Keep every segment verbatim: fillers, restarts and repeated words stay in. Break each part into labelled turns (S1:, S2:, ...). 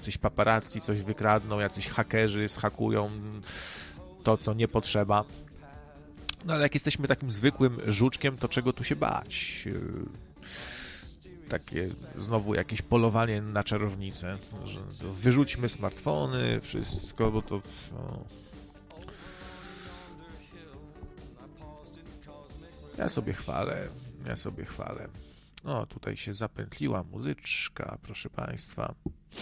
S1: jacyś paparazzi coś wykradną, jacyś hakerzy schakują to, co nie potrzeba. No ale jak jesteśmy takim zwykłym żuczkiem, to czego tu się bać? Takie znowu jakieś polowanie na czarownicę, że wyrzućmy smartfony, wszystko, bo to... No. Ja sobie chwalę, ja sobie chwalę. O, tutaj się zapętliła muzyczka, proszę Państwa.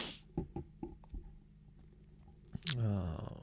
S1: O.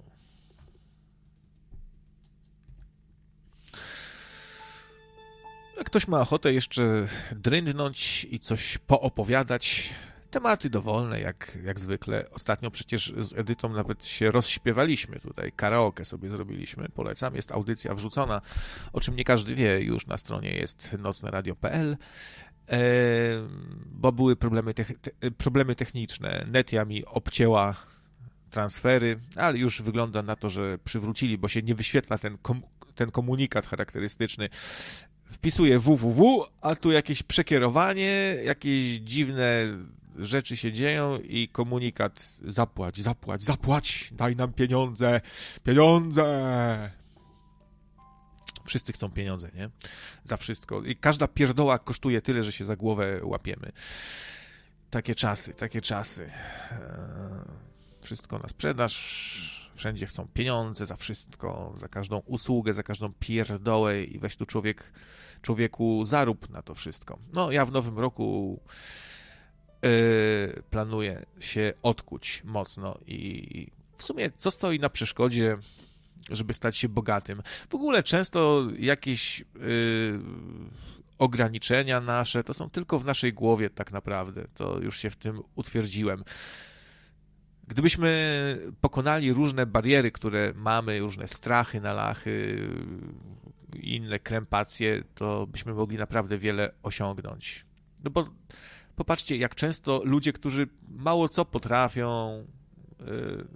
S1: Jak ktoś ma ochotę jeszcze dryndnąć i coś poopowiadać, tematy dowolne, jak, jak zwykle. Ostatnio przecież z Edytą nawet się rozśpiewaliśmy tutaj, karaoke sobie zrobiliśmy, polecam. Jest audycja wrzucona, o czym nie każdy wie, już na stronie jest nocne radio kropka p l, e, bo były problemy, te, te, problemy techniczne. Netia mi obcięła transfery, ale już wygląda na to, że przywrócili, bo się nie wyświetla ten, kom, ten komunikat charakterystyczny. Wpisuję www, a tu jakieś przekierowanie, jakieś dziwne rzeczy się dzieją i komunikat zapłać, zapłać, zapłać, daj nam pieniądze, pieniądze. Wszyscy chcą pieniądze, nie? Za wszystko. I każda pierdoła kosztuje tyle, że się za głowę łapiemy. Takie czasy, takie czasy. Wszystko na sprzedaż. Wszędzie chcą pieniądze za wszystko, za każdą usługę, za każdą pierdołę i weź tu człowiek, człowieku zarób na to wszystko. No, ja w nowym roku yy, planuję się odkuć mocno i w sumie co stoi na przeszkodzie, żeby stać się bogatym? W ogóle często jakieś yy, ograniczenia nasze to są tylko w naszej głowie tak naprawdę. To już się w tym utwierdziłem. Gdybyśmy pokonali różne bariery, które mamy, różne strachy, nalachy, inne krępacje, to byśmy mogli naprawdę wiele osiągnąć. No bo popatrzcie, jak często ludzie, którzy mało co potrafią, yy,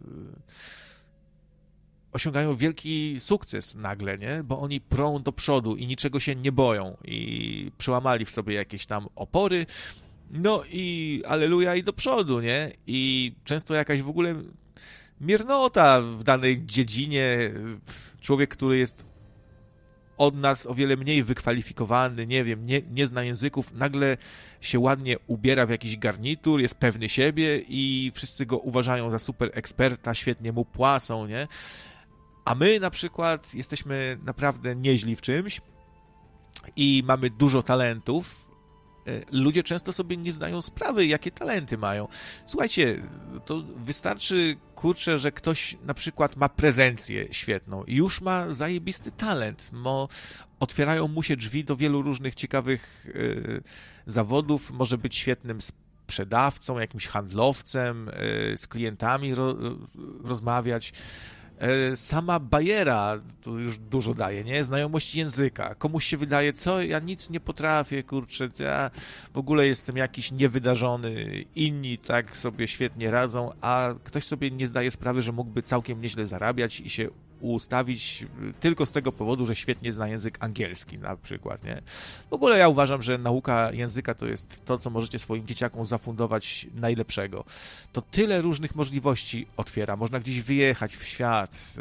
S1: osiągają wielki sukces nagle, nie? Bo oni prą do przodu i niczego się nie boją i przełamali w sobie jakieś tam opory. No i alleluja i do przodu, nie? I często jakaś w ogóle miernota w danej dziedzinie, człowiek, który jest od nas o wiele mniej wykwalifikowany, nie wiem, nie, nie zna języków, nagle się ładnie ubiera w jakiś garnitur, jest pewny siebie i wszyscy go uważają za super eksperta, świetnie mu płacą, nie? A my na przykład jesteśmy naprawdę nieźli w czymś i mamy dużo talentów. Ludzie często sobie nie zdają sprawy, jakie talenty mają. Słuchajcie, to wystarczy, kurczę, że ktoś na przykład ma prezencję świetną i już ma zajebisty talent. Mo, otwierają mu się drzwi do wielu różnych ciekawych y, zawodów. Może być świetnym sprzedawcą, jakimś handlowcem, y, z klientami ro, rozmawiać. Sama bariera to już dużo daje, nie? Znajomość języka. Komuś się wydaje, co? Ja nic nie potrafię, kurczę, ja w ogóle jestem jakiś niewydarzony. Inni tak sobie świetnie radzą, a ktoś sobie nie zdaje sprawy, że mógłby całkiem nieźle zarabiać i się ustawić tylko z tego powodu, że świetnie zna język angielski na przykład, nie? W ogóle ja uważam, że nauka języka to jest to, co możecie swoim dzieciakom zafundować najlepszego. To tyle różnych możliwości otwiera. Można gdzieś wyjechać w świat,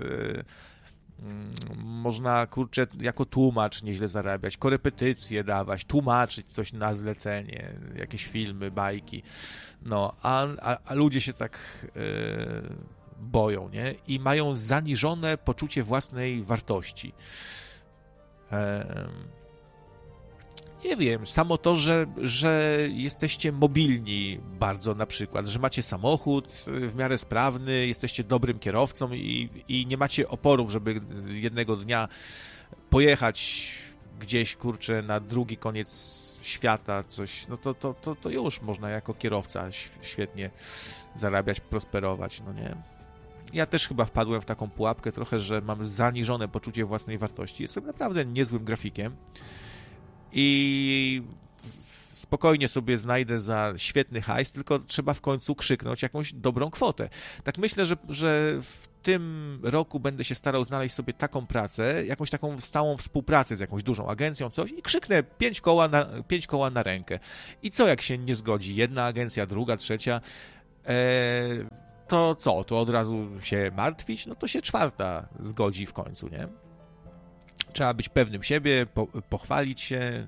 S1: można, kurczę, jako tłumacz nieźle zarabiać, korepetycje dawać, tłumaczyć coś na zlecenie, jakieś filmy, bajki, no, a, a, a ludzie się tak yy, boją, nie? I mają zaniżone poczucie własnej wartości. Yy, nie wiem, samo to, że, że jesteście mobilni bardzo na przykład, że macie samochód w miarę sprawny, jesteście dobrym kierowcą i, i nie macie oporów, żeby jednego dnia pojechać gdzieś, kurczę, na drugi koniec świata, coś, no to, to, to, to już można jako kierowca świetnie zarabiać, prosperować, no nie? Ja też chyba wpadłem w taką pułapkę trochę, że mam zaniżone poczucie własnej wartości. Jestem naprawdę niezłym grafikiem i spokojnie sobie znajdę za świetny hajs, tylko trzeba w końcu krzyknąć jakąś dobrą kwotę. Tak myślę, że, że w tym roku będę się starał znaleźć sobie taką pracę, jakąś taką stałą współpracę z jakąś dużą agencją, coś i krzyknę pięć koła na, pięć koła na rękę. I co jak się nie zgodzi? Jedna agencja, druga, trzecia. to co? To od razu się martwić? No to się czwarta zgodzi w końcu, nie? Trzeba być pewnym siebie, po, pochwalić się,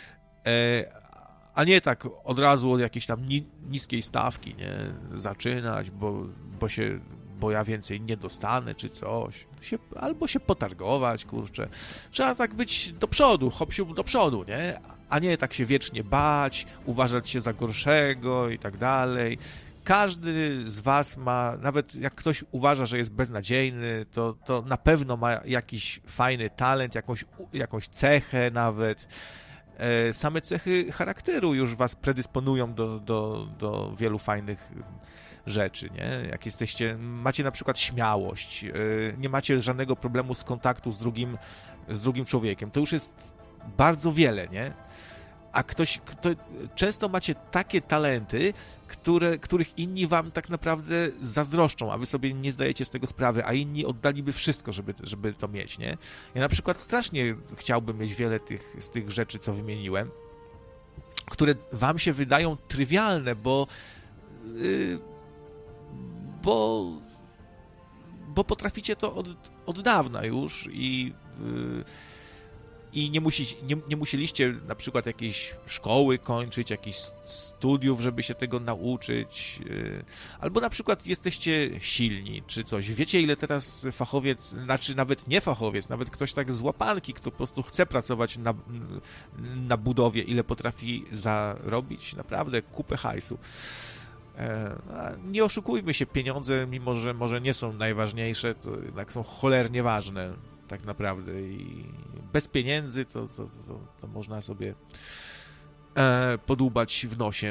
S1: a nie tak od razu od jakiejś tam ni, niskiej stawki, nie? Zaczynać, bo, bo się, bo ja więcej nie dostanę, czy coś. Się, albo się potargować, kurczę. Trzeba tak być do przodu, hop-siup do przodu, nie? A nie tak się wiecznie bać, uważać się za gorszego i tak dalej. Każdy z was ma, nawet jak ktoś uważa, że jest beznadziejny, to, to na pewno ma jakiś fajny talent, jakąś, jakąś cechę nawet. Same cechy charakteru już was predysponują do, do, do wielu fajnych rzeczy, nie? Jak jesteście, macie na przykład śmiałość, nie macie żadnego problemu z kontaktu z drugim, z drugim człowiekiem, to już jest bardzo wiele, nie? A ktoś, kto, często macie takie talenty, które, których inni wam tak naprawdę zazdroszczą, a wy sobie nie zdajecie z tego sprawy, a inni oddaliby wszystko, żeby, żeby to mieć, nie? Ja na przykład strasznie chciałbym mieć wiele tych, z tych rzeczy, co wymieniłem, które wam się wydają trywialne, bo yy, bo bo potraficie to od, od dawna już i yy, I nie, musi, nie, nie musieliście na przykład jakiejś szkoły kończyć, jakichś studiów, żeby się tego nauczyć. Albo na przykład jesteście silni, czy coś. Wiecie, ile teraz fachowiec, znaczy nawet nie fachowiec, nawet ktoś tak z łapanki, kto po prostu chce pracować na, na budowie, ile potrafi zarobić? Naprawdę kupę hajsu. Nie oszukujmy się, pieniądze, mimo że może nie są najważniejsze, to jednak są cholernie ważne. Tak naprawdę i bez pieniędzy to, to, to, to można sobie e, podłubać w nosie.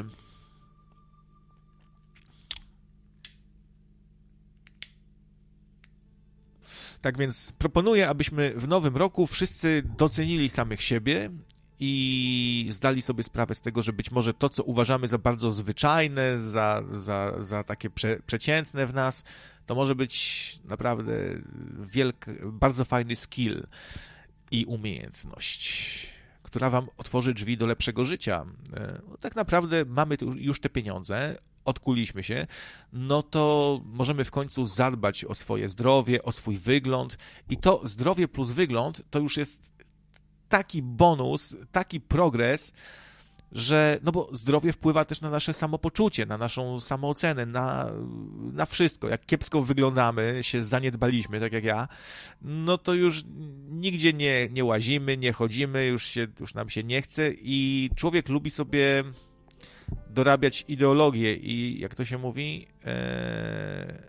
S1: Tak więc proponuję, abyśmy w nowym roku wszyscy docenili samych siebie i zdali sobie sprawę z tego, że być może to, co uważamy za bardzo zwyczajne, za, za, za takie prze, przeciętne w nas, to może być naprawdę wielki, bardzo fajny skill i umiejętność, która wam otworzy drzwi do lepszego życia. Tak naprawdę mamy już te pieniądze, odkuliśmy się, no to możemy w końcu zadbać o swoje zdrowie, o swój wygląd i to zdrowie plus wygląd to już jest taki bonus, taki progres, że, no bo zdrowie wpływa też na nasze samopoczucie, na naszą samoocenę, na, na wszystko. Jak kiepsko wyglądamy, się zaniedbaliśmy, tak jak ja, no to już nigdzie nie, nie łazimy, nie chodzimy, już, się, już nam się nie chce i człowiek lubi sobie dorabiać ideologię i, jak to się mówi, e...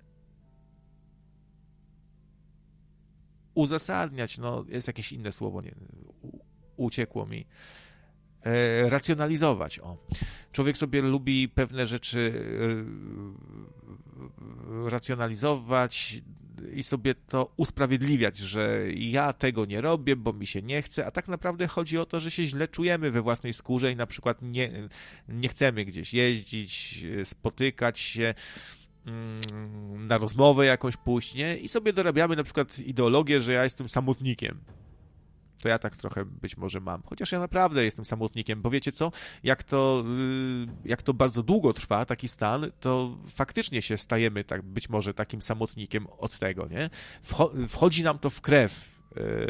S1: uzasadniać, no jest jakieś inne słowo, nie, uciekło mi. E, racjonalizować. O. Człowiek sobie lubi pewne rzeczy e, racjonalizować i sobie to usprawiedliwiać, że ja tego nie robię, bo mi się nie chce, a tak naprawdę chodzi o to, że się źle czujemy we własnej skórze i na przykład nie, nie chcemy gdzieś jeździć, spotykać się, na rozmowę jakąś pójść, nie? I sobie dorabiamy na przykład ideologię, że ja jestem samotnikiem. To ja tak trochę być może mam. Chociaż ja naprawdę jestem samotnikiem, bo wiecie co? Jak to, jak to bardzo długo trwa, taki stan, to faktycznie się stajemy tak, być może takim samotnikiem od tego, nie? Wchodzi nam to w krew.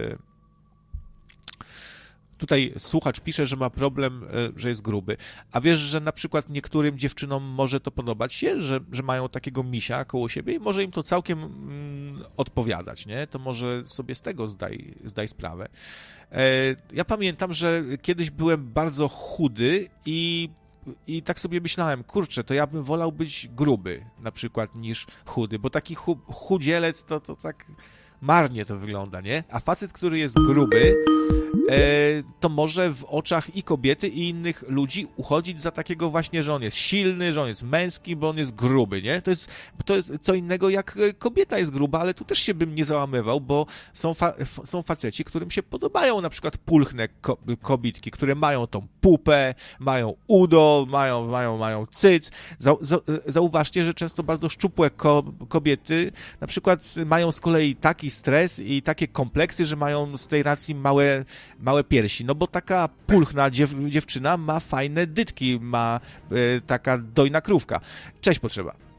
S1: Tutaj słuchacz pisze, że ma problem, że jest gruby. A wiesz, że na przykład niektórym dziewczynom może to podobać się, że, że mają takiego misia koło siebie i może im to całkiem mm, odpowiadać, nie? To może sobie z tego zdaj, zdaj sprawę. E, ja pamiętam, że kiedyś byłem bardzo chudy i I tak sobie myślałem, kurczę, to ja bym wolał być gruby na przykład niż chudy, bo taki chu, chudzielec to, to tak marnie to wygląda, nie? A facet, który jest gruby, e, to może w oczach i kobiety, i innych ludzi uchodzić za takiego właśnie, że on jest silny, że on jest męski, bo on jest gruby, nie? To jest, to jest co innego jak kobieta jest gruba, ale tu też się bym nie załamywał, bo są, fa są faceci, którym się podobają na przykład pulchne ko kobitki, które mają tą pupę, mają udo, mają, mają, mają cyc. Zau za zauważcie, że często bardzo szczupłe ko kobiety na przykład mają z kolei taki stres i takie kompleksy, że mają z tej racji małe, małe piersi, no bo taka pulchna dziew dziewczyna ma fajne dytki, ma y, taka dojna krówka. Cześć, potrzeba.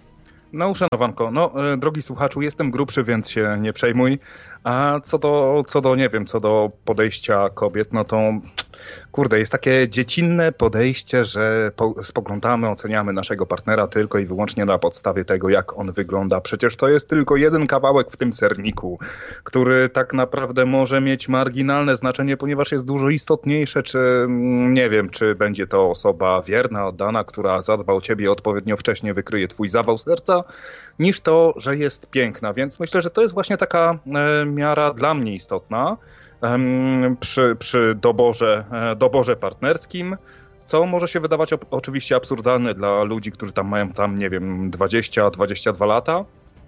S2: No uszanowanko, no drogi słuchaczu, jestem grubszy, więc się nie przejmuj. A co do, co do, nie wiem, co do podejścia kobiet, no to kurde, jest takie dziecinne podejście, że po, spoglądamy, oceniamy naszego partnera tylko i wyłącznie na podstawie tego, jak on wygląda. Przecież to jest tylko jeden kawałek w tym serniku, który tak naprawdę może mieć marginalne znaczenie, ponieważ jest dużo istotniejsze, czy nie wiem, czy będzie to osoba wierna, oddana, która zadba o ciebie odpowiednio wcześnie, wykryje twój zawał serca, niż to, że jest piękna. Więc myślę, że to jest właśnie taka e, miara dla mnie istotna przy, przy doborze, doborze partnerskim, co może się wydawać oczywiście absurdalne dla ludzi, którzy tam mają tam, nie wiem, dwadzieścia dwadzieścia dwa lata,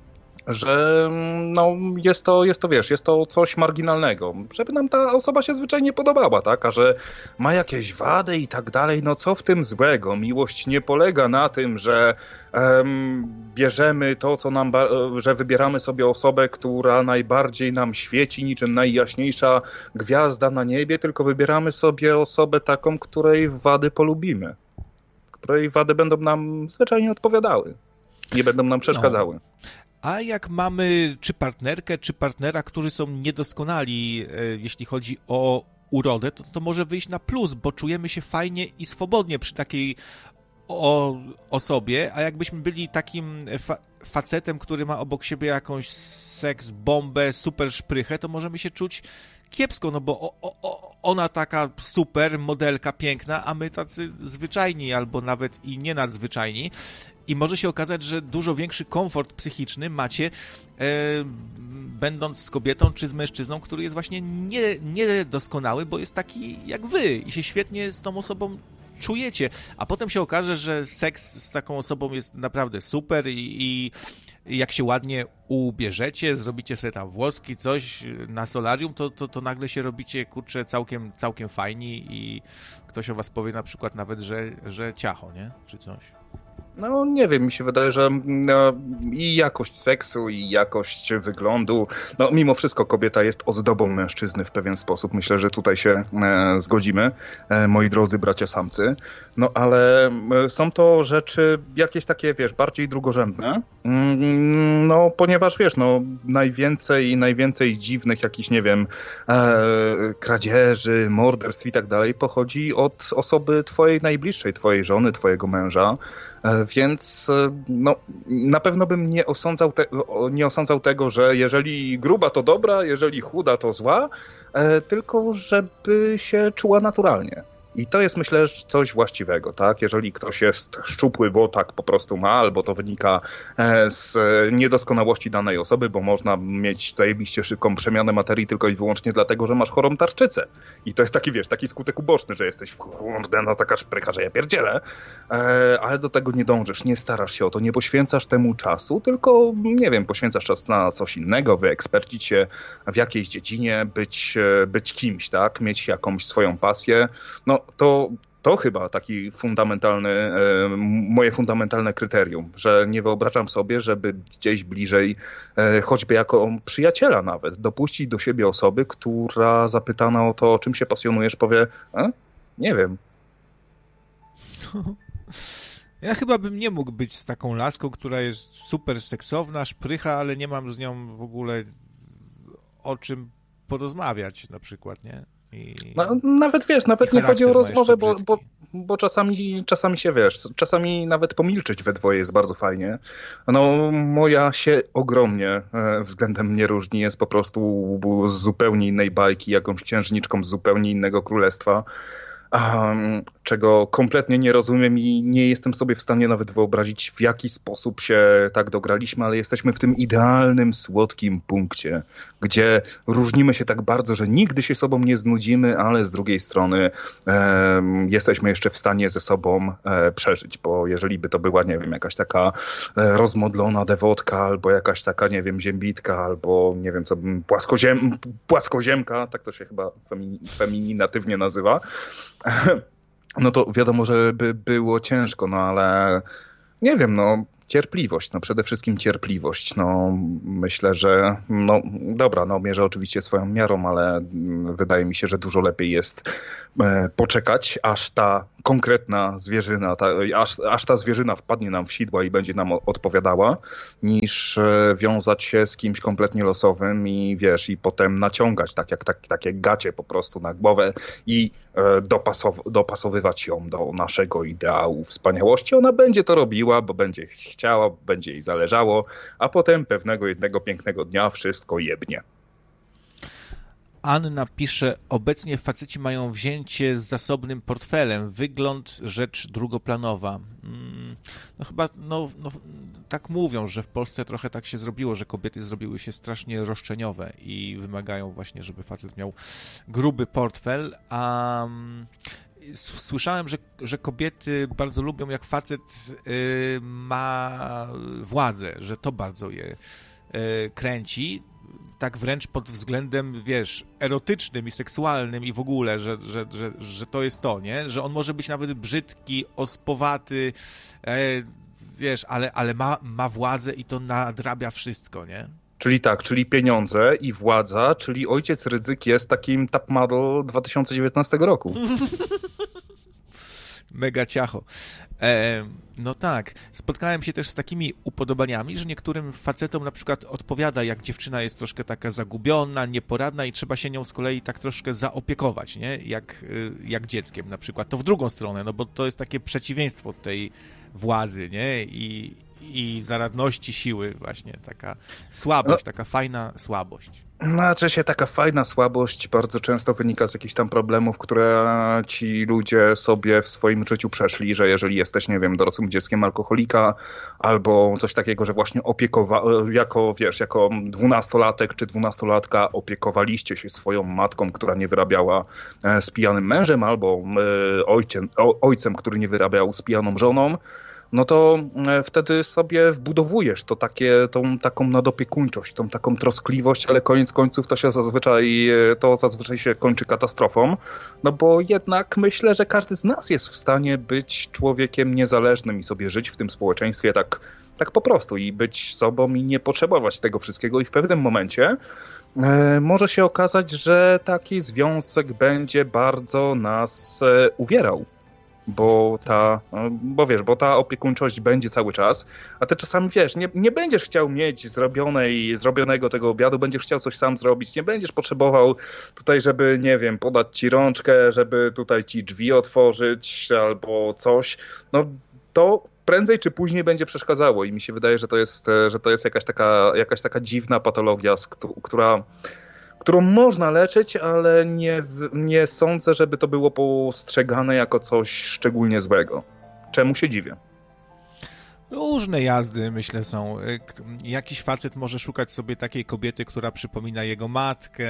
S2: że no jest to, jest to, wiesz, jest to coś marginalnego, żeby nam ta osoba się zwyczajnie podobała, tak, a że ma jakieś wady i tak dalej, no co w tym złego? Miłość nie polega na tym, że um, bierzemy to, co nam, że wybieramy sobie osobę, która najbardziej nam świeci, niczym najjaśniejsza gwiazda na niebie, tylko wybieramy sobie osobę taką, której wady polubimy, której wady będą nam zwyczajnie odpowiadały, nie będą nam przeszkadzały. No.
S1: A jak mamy czy partnerkę, czy partnera, którzy są niedoskonali, jeśli chodzi o urodę, to, to może wyjść na plus, bo czujemy się fajnie i swobodnie przy takiej o, osobie, a jakbyśmy byli takim fa facetem, który ma obok siebie jakąś seks bombę, super szprychę, to możemy się czuć kiepsko, no bo o, o, ona taka super, modelka piękna, a my tacy zwyczajni albo nawet i nie nadzwyczajni. I może się okazać, że dużo większy komfort psychiczny macie, e, będąc z kobietą czy z mężczyzną, który jest właśnie nie, niedoskonały, bo jest taki jak wy i się świetnie z tą osobą czujecie. A potem się okaże, że seks z taką osobą jest naprawdę super i, i jak się ładnie ubierzecie, zrobicie sobie tam włoski, coś na solarium, to, to, to nagle się robicie, kurczę, całkiem, całkiem fajni i ktoś o was powie na przykład nawet, że, że ciacho, nie? Czy coś.
S2: No nie wiem, mi się wydaje, że no, i jakość seksu, i jakość wyglądu, no mimo wszystko kobieta jest ozdobą mężczyzny w pewien sposób. Myślę, że tutaj się e, zgodzimy, e, moi drodzy bracia samcy. No ale e, są to rzeczy jakieś takie, wiesz, bardziej drugorzędne. Mm, no ponieważ, wiesz, no najwięcej, najwięcej dziwnych jakichś, nie wiem, e, kradzieży, morderstw i tak dalej pochodzi od osoby twojej najbliższej, twojej żony, twojego męża. Więc no, na pewno bym nie osądzał, te, nie osądzał tego, że jeżeli gruba to dobra, jeżeli chuda to zła, tylko żeby się czuła naturalnie. I to jest, myślę, coś właściwego, tak? Jeżeli ktoś jest szczupły, bo tak po prostu ma, albo to wynika z niedoskonałości danej osoby, bo można mieć zajebiście szybką przemianę materii tylko i wyłącznie dlatego, że masz chorą tarczycę. I to jest taki, wiesz, taki skutek uboczny, że jesteś, kurde, no taka szprycha, że ja pierdzielę, ale do tego nie dążysz, nie starasz się o to, nie poświęcasz temu czasu, tylko, nie wiem, poświęcasz czas na coś innego, wyekspercić się w jakiejś dziedzinie, być, być kimś, tak? Mieć jakąś swoją pasję. No, To, to chyba taki fundamentalny, e, moje fundamentalne kryterium, że nie wyobrażam sobie, żeby gdzieś bliżej, e, choćby jako przyjaciela nawet, dopuścić do siebie osoby, która zapytana o to, czym się pasjonujesz, powie, e? Nie wiem.
S1: Ja chyba bym nie mógł być z taką laską, która jest super seksowna, szprycha, ale nie mam z nią w ogóle o czym porozmawiać na przykład, nie? I...
S2: No, nawet wiesz, nawet nie chodzi o rozmowę, bo, bo, bo czasami, czasami się wiesz, czasami nawet pomilczeć we dwoje jest bardzo fajnie. No moja się ogromnie względem mnie różni, jest po prostu z zupełnie innej bajki, jakąś księżniczką z zupełnie innego królestwa. Um, czego kompletnie nie rozumiem i nie jestem sobie w stanie nawet wyobrazić, w jaki sposób się tak dograliśmy, ale jesteśmy w tym idealnym, słodkim punkcie, gdzie różnimy się tak bardzo, że nigdy się sobą nie znudzimy, ale z drugiej strony um, jesteśmy jeszcze w stanie ze sobą um, przeżyć, bo jeżeli by to była, nie wiem, jakaś taka um, rozmodlona dewotka, albo jakaś taka, nie wiem, ziębitka, albo nie wiem co, płaskoziem, płaskoziemka, tak to się chyba femini, feminatywnie nazywa, no to wiadomo, że by było ciężko, no ale nie wiem, no Cierpliwość, no przede wszystkim cierpliwość. No myślę, że no dobra, no mierzę oczywiście swoją miarą, ale wydaje mi się, że dużo lepiej jest e, poczekać, aż ta konkretna zwierzyna, ta, aż, aż ta zwierzyna wpadnie nam w sidła i będzie nam odpowiadała, niż e, wiązać się z kimś kompletnie losowym i wiesz, i potem naciągać tak jak tak, takie gacie po prostu na głowę i e, dopasow- dopasowywać ją do naszego ideału wspaniałości. Ona będzie to robiła, bo będzie chciała, będzie jej zależało, a potem pewnego jednego pięknego dnia wszystko jebnie.
S1: Anna pisze, obecnie faceci mają wzięcie z zasobnym portfelem, wygląd rzecz drugoplanowa. No chyba, no, no tak mówią, że w Polsce trochę tak się zrobiło, że kobiety zrobiły się strasznie roszczeniowe i wymagają właśnie, żeby facet miał gruby portfel, a słyszałem, że, że kobiety bardzo lubią, jak facet y, ma władzę, że to bardzo je y, kręci, tak wręcz pod względem, wiesz, erotycznym i seksualnym i w ogóle, że, że, że, że to jest to, nie? Że on może być nawet brzydki, ospowaty, e, wiesz, ale, ale ma, ma władzę i to nadrabia wszystko, nie?
S2: Czyli tak, czyli pieniądze i władza, czyli ojciec Rydzyk jest takim top model dwa tysiące dziewiętnastego roku.
S1: Mega ciacho. E, no tak, spotkałem się też z takimi upodobaniami, że niektórym facetom na przykład odpowiada, jak dziewczyna jest troszkę taka zagubiona, nieporadna i trzeba się nią z kolei tak troszkę zaopiekować, nie? Jak, jak dzieckiem na przykład. To w drugą stronę, no bo to jest takie przeciwieństwo tej władzy, nie? I, i zaradności siły właśnie, taka słabość, taka fajna słabość.
S2: Znaczy się taka fajna słabość bardzo często wynika z jakichś tam problemów, które ci ludzie sobie w swoim życiu przeszli, że jeżeli jesteś, nie wiem, dorosłym dzieckiem alkoholika albo coś takiego, że właśnie opiekowa jako, wiesz, jako dwunastolatek czy dwunastolatka opiekowaliście się swoją matką, która nie wyrabiała z pijanym mężem albo ojcem, ojcem, który nie wyrabiał z pijaną żoną, no to wtedy sobie wbudowujesz to takie, tą taką nadopiekuńczość, tą taką troskliwość, ale koniec końców to się zazwyczaj, to zazwyczaj się kończy katastrofą, no bo jednak myślę, że każdy z nas jest w stanie być człowiekiem niezależnym i sobie żyć w tym społeczeństwie tak, tak po prostu i być sobą i nie potrzebować tego wszystkiego i w pewnym momencie e, może się okazać, że taki związek będzie bardzo nas e, uwierał. Bo ta, bo wiesz, bo ta opiekuńczość będzie cały czas, a ty czasami, wiesz, nie, nie będziesz chciał mieć zrobionej, zrobionego tego obiadu, będziesz chciał coś sam zrobić, nie będziesz potrzebował tutaj, żeby, nie wiem, podać ci rączkę, żeby tutaj ci drzwi otworzyć albo coś, no to prędzej czy później będzie przeszkadzało i mi się wydaje, że to jest, że to jest jakaś taka, jakaś taka dziwna patologia, która którą można leczyć, ale nie, nie sądzę, żeby to było postrzegane jako coś szczególnie złego. Czemu się dziwię?
S1: Różne jazdy, myślę, są. Jakiś facet może szukać sobie takiej kobiety, która przypomina jego matkę,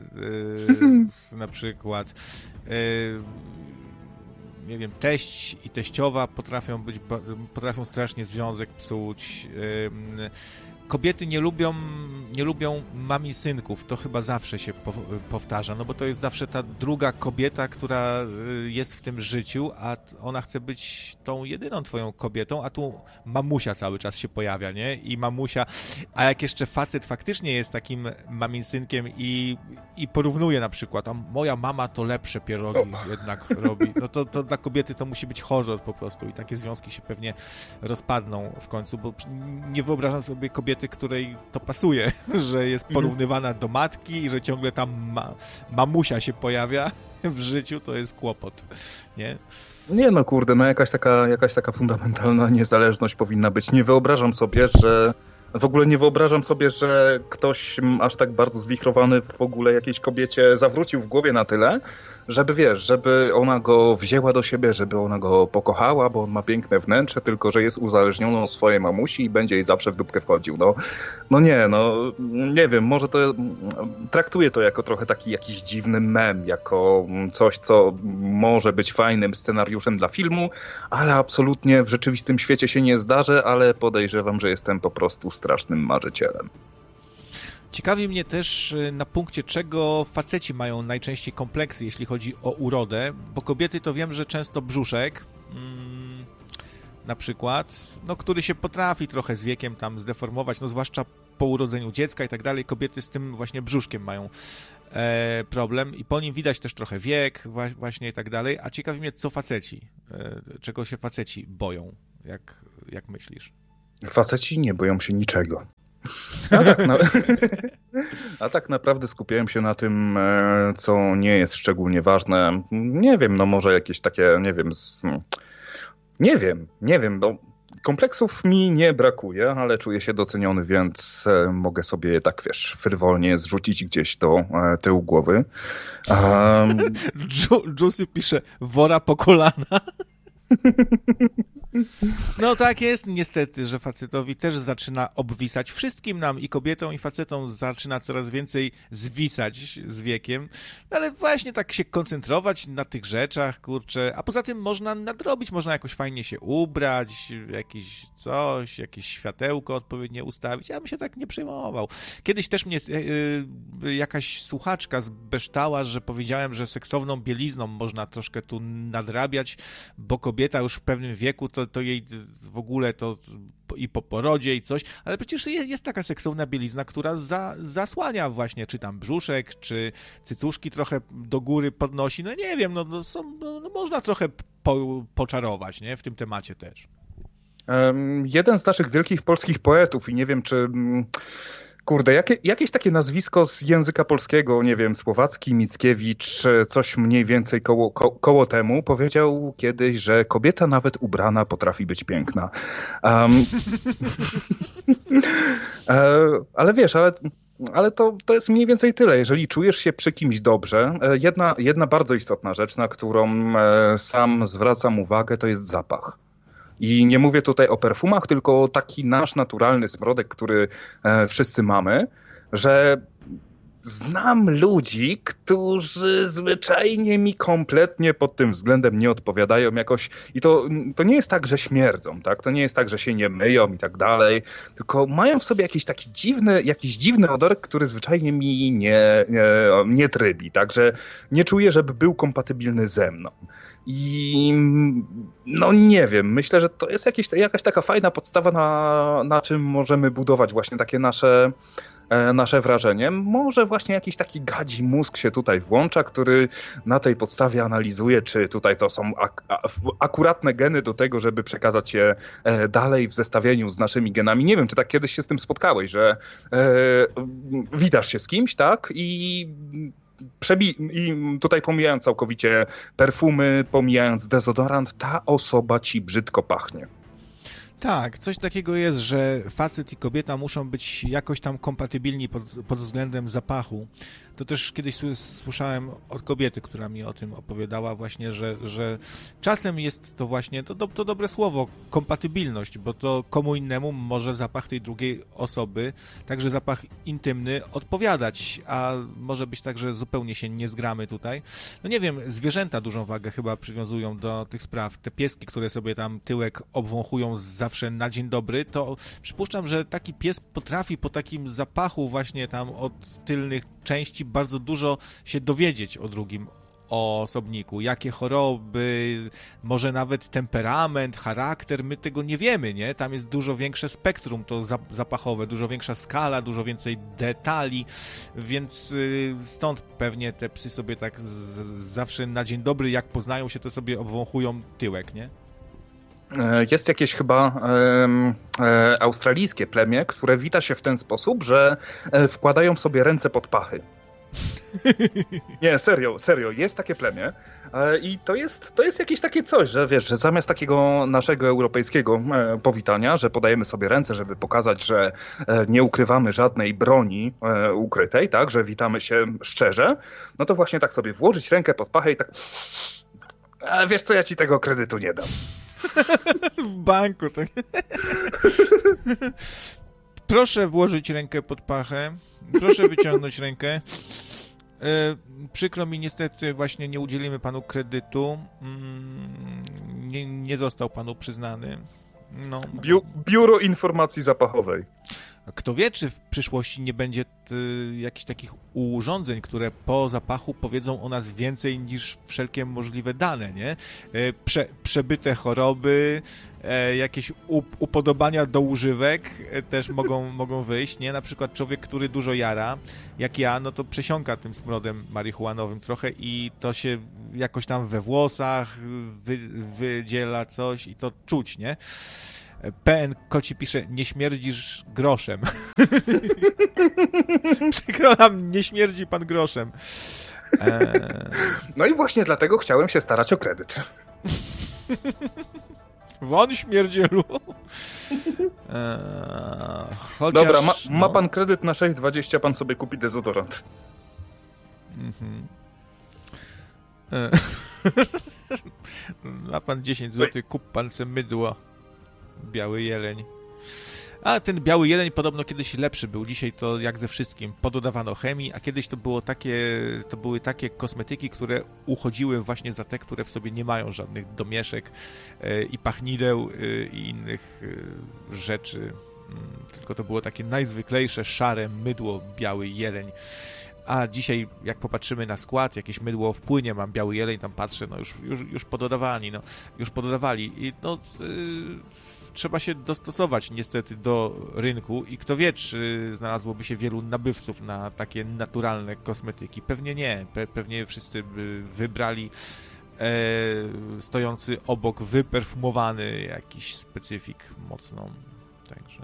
S1: yy, na przykład. Yy, nie wiem, teść i teściowa potrafią być, potrafią strasznie związek psuć. Yy, Kobiety nie lubią, nie lubią mami synków, to chyba zawsze się po, powtarza, no bo to jest zawsze ta druga kobieta, która jest w tym życiu, a ona chce być tą jedyną twoją kobietą, a tu mamusia cały czas się pojawia, nie? I mamusia, a jak jeszcze facet faktycznie jest takim mamin synkiem i, i porównuje na przykład, a moja mama to lepsze pierogi oh. jednak robi, no to, to dla kobiety to musi być horror po prostu i takie związki się pewnie rozpadną w końcu, bo nie wyobrażam sobie kobiety, której to pasuje, że jest porównywana do matki i że ciągle tam ma, mamusia się pojawia w życiu, to jest kłopot, nie?
S2: Nie no kurde, no jakaś taka, jakaś taka fundamentalna niezależność powinna być. Nie wyobrażam sobie, że w ogóle nie wyobrażam sobie, że ktoś aż tak bardzo zwichrowany w ogóle jakiejś kobiecie zawrócił w głowie na tyle, żeby wiesz, żeby ona go wzięła do siebie, żeby ona go pokochała, bo on ma piękne wnętrze, tylko że jest uzależniony od swojej mamusi i będzie jej zawsze w dupkę wchodził. No, no nie, no nie wiem, może to traktuję to jako trochę taki jakiś dziwny mem, jako coś, co może być fajnym scenariuszem dla filmu, ale absolutnie w rzeczywistym świecie się nie zdarzy, ale podejrzewam, że jestem po prostu strasznym marzycielem.
S1: Ciekawi mnie też, na punkcie czego faceci mają najczęściej kompleksy, jeśli chodzi o urodę, bo kobiety to wiem, że często brzuszek, na przykład, no, który się potrafi trochę z wiekiem tam zdeformować, no zwłaszcza po urodzeniu dziecka i tak dalej, kobiety z tym właśnie brzuszkiem mają e, problem i po nim widać też trochę wiek wa- właśnie i tak dalej, a ciekawi mnie, co faceci, e, czego się faceci boją, jak, jak myślisz?
S2: Faceci nie boją się niczego. A tak, na... A tak naprawdę skupiałem się na tym, co nie jest szczególnie ważne. Nie wiem, no może jakieś takie, nie wiem, z... nie wiem, nie wiem, no kompleksów mi nie brakuje, ale czuję się doceniony, więc mogę sobie je tak, wiesz, frywolnie zrzucić gdzieś do tyłu głowy. Um...
S1: Juicy pisze, wora po kolana. No tak jest niestety, że facetowi też zaczyna obwisać. Wszystkim nam, i kobietom, i facetom zaczyna coraz więcej zwisać z wiekiem, ale właśnie tak się koncentrować na tych rzeczach, kurczę, a poza tym można nadrobić, można jakoś fajnie się ubrać, jakieś coś, jakieś światełko odpowiednio ustawić. Ja bym się tak nie przejmował. Kiedyś też mnie yy, jakaś słuchaczka zbeształa, że powiedziałem, że seksowną bielizną można troszkę tu nadrabiać, bo kobieta już w pewnym wieku to to jej w ogóle to i po porodzie i coś, ale przecież jest, jest taka seksowna bielizna, która za, zasłania właśnie, czy tam brzuszek, czy cycuszki trochę do góry podnosi, no nie wiem, no, no, są, no, no można trochę po, poczarować, nie, w tym temacie też.
S2: Um, jeden z naszych wielkich polskich poetów i nie wiem, czy... Kurde, jakie, jakieś takie nazwisko z języka polskiego, nie wiem, Słowacki, Mickiewicz, coś mniej więcej koło, ko, koło temu, powiedział kiedyś, że kobieta nawet ubrana potrafi być piękna. Um, ale wiesz, ale, ale to, to jest mniej więcej tyle. Jeżeli czujesz się przy kimś dobrze, jedna, jedna bardzo istotna rzecz, na którą sam zwracam uwagę, to jest zapach. I nie mówię tutaj o perfumach, tylko taki nasz naturalny smrodek, który e, wszyscy mamy, że znam ludzi, którzy zwyczajnie mi kompletnie pod tym względem nie odpowiadają jakoś. I to, to nie jest tak, że śmierdzą, tak? To nie jest tak, że się nie myją i tak dalej, tylko mają w sobie jakiś taki dziwny, jakiś dziwny odor, który zwyczajnie mi nie, nie, nie trybi, także nie czuję, żeby był kompatybilny ze mną. I no nie wiem, myślę, że to jest jakieś, jakaś taka fajna podstawa, na, na czym możemy budować właśnie takie nasze, e, nasze wrażenie. Może właśnie jakiś taki gadzi mózg się tutaj włącza, który na tej podstawie analizuje, czy tutaj to są ak- akuratne geny do tego, żeby przekazać je e, dalej w zestawieniu z naszymi genami. Nie wiem, czy tak kiedyś się z tym spotkałeś, że e, witasz się z kimś, tak? I Przebi- I tutaj pomijając całkowicie perfumy, pomijając dezodorant, ta osoba ci brzydko pachnie.
S1: Tak, coś takiego jest, że facet i kobieta muszą być jakoś tam kompatybilni pod, pod względem zapachu. To też kiedyś słyszałem od kobiety, która mi o tym opowiadała właśnie, że, że czasem jest to właśnie, to, to, to dobre słowo, kompatybilność, bo to komu innemu może zapach tej drugiej osoby, także zapach intymny, odpowiadać, a może być tak, że zupełnie się nie zgramy tutaj. No nie wiem, zwierzęta dużą wagę chyba przywiązują do tych spraw. Te pieski, które sobie tam tyłek obwąchują zawsze na dzień dobry, to przypuszczam, że taki pies potrafi po takim zapachu właśnie tam od tylnych części bardzo dużo się dowiedzieć o drugim osobniku, jakie choroby, może nawet temperament, charakter, my tego nie wiemy, nie? Tam jest dużo większe spektrum to zapachowe, dużo większa skala, dużo więcej detali, więc stąd pewnie te psy sobie tak z- zawsze na dzień dobry, jak poznają się, to sobie obwąchują tyłek, nie?
S2: Jest jakieś chyba e, e, australijskie plemię, które wita się w ten sposób, że e, wkładają sobie ręce pod pachy. Nie, serio, serio, jest takie plemię e, i to jest, to jest jakieś takie coś, że wiesz, że zamiast takiego naszego europejskiego e, powitania, że podajemy sobie ręce, żeby pokazać, że e, nie ukrywamy żadnej broni e, ukrytej, tak, że witamy się szczerze, no to właśnie tak sobie włożyć rękę pod pachę i tak, ale wiesz co, ja ci tego kredytu nie dam.
S1: W banku, tak. Proszę włożyć rękę pod pachę. Proszę wyciągnąć rękę. E, przykro mi, niestety właśnie nie udzielimy panu kredytu. Mm, nie, nie został panu przyznany. No.
S2: Biu- Biuro Informacji Zapachowej.
S1: Kto wie, czy w przyszłości nie będzie t, jakichś takich urządzeń, które po zapachu powiedzą o nas więcej niż wszelkie możliwe dane, nie? Prze, przebyte choroby, jakieś upodobania do używek też mogą, mogą wyjść, nie? Na przykład człowiek, który dużo jara, jak ja, no to przesiąka tym smrodem marihuanowym trochę i to się jakoś tam we włosach wy, wydziela coś i to czuć, nie? P N Koci pisze, nie śmierdzisz groszem. Przykro nam, nie śmierdzi pan groszem. Eee...
S2: No i właśnie dlatego chciałem się starać o kredyt.
S1: Won śmierdzielu. Eee, chociaż,
S2: Dobra, ma, ma
S1: no.
S2: pan kredyt na sześć dwadzieścia, pan sobie kupi dezodorant.
S1: Mhm. Eee. Ma pan dziesięć złotych, kup pan se mydło. Biały jeleń. A ten biały jeleń podobno kiedyś lepszy był. Dzisiaj to jak ze wszystkim. Pododawano chemii, a kiedyś to było takie, to były takie kosmetyki, które uchodziły właśnie za te, które w sobie nie mają żadnych domieszek e, i pachnideł e, i innych e, rzeczy. Tylko to było takie najzwyklejsze, szare mydło, biały jeleń. A dzisiaj, jak popatrzymy na skład, jakieś mydło wpłynie, mam biały jeleń, tam patrzę, no już, już, już pododawani, no, już pododawali i no yy, trzeba się dostosować niestety do rynku i kto wie, czy znalazłoby się wielu nabywców na takie naturalne kosmetyki. Pewnie nie, Pe- pewnie wszyscy by wybrali e, stojący obok wyperfumowany jakiś specyfik mocno, także...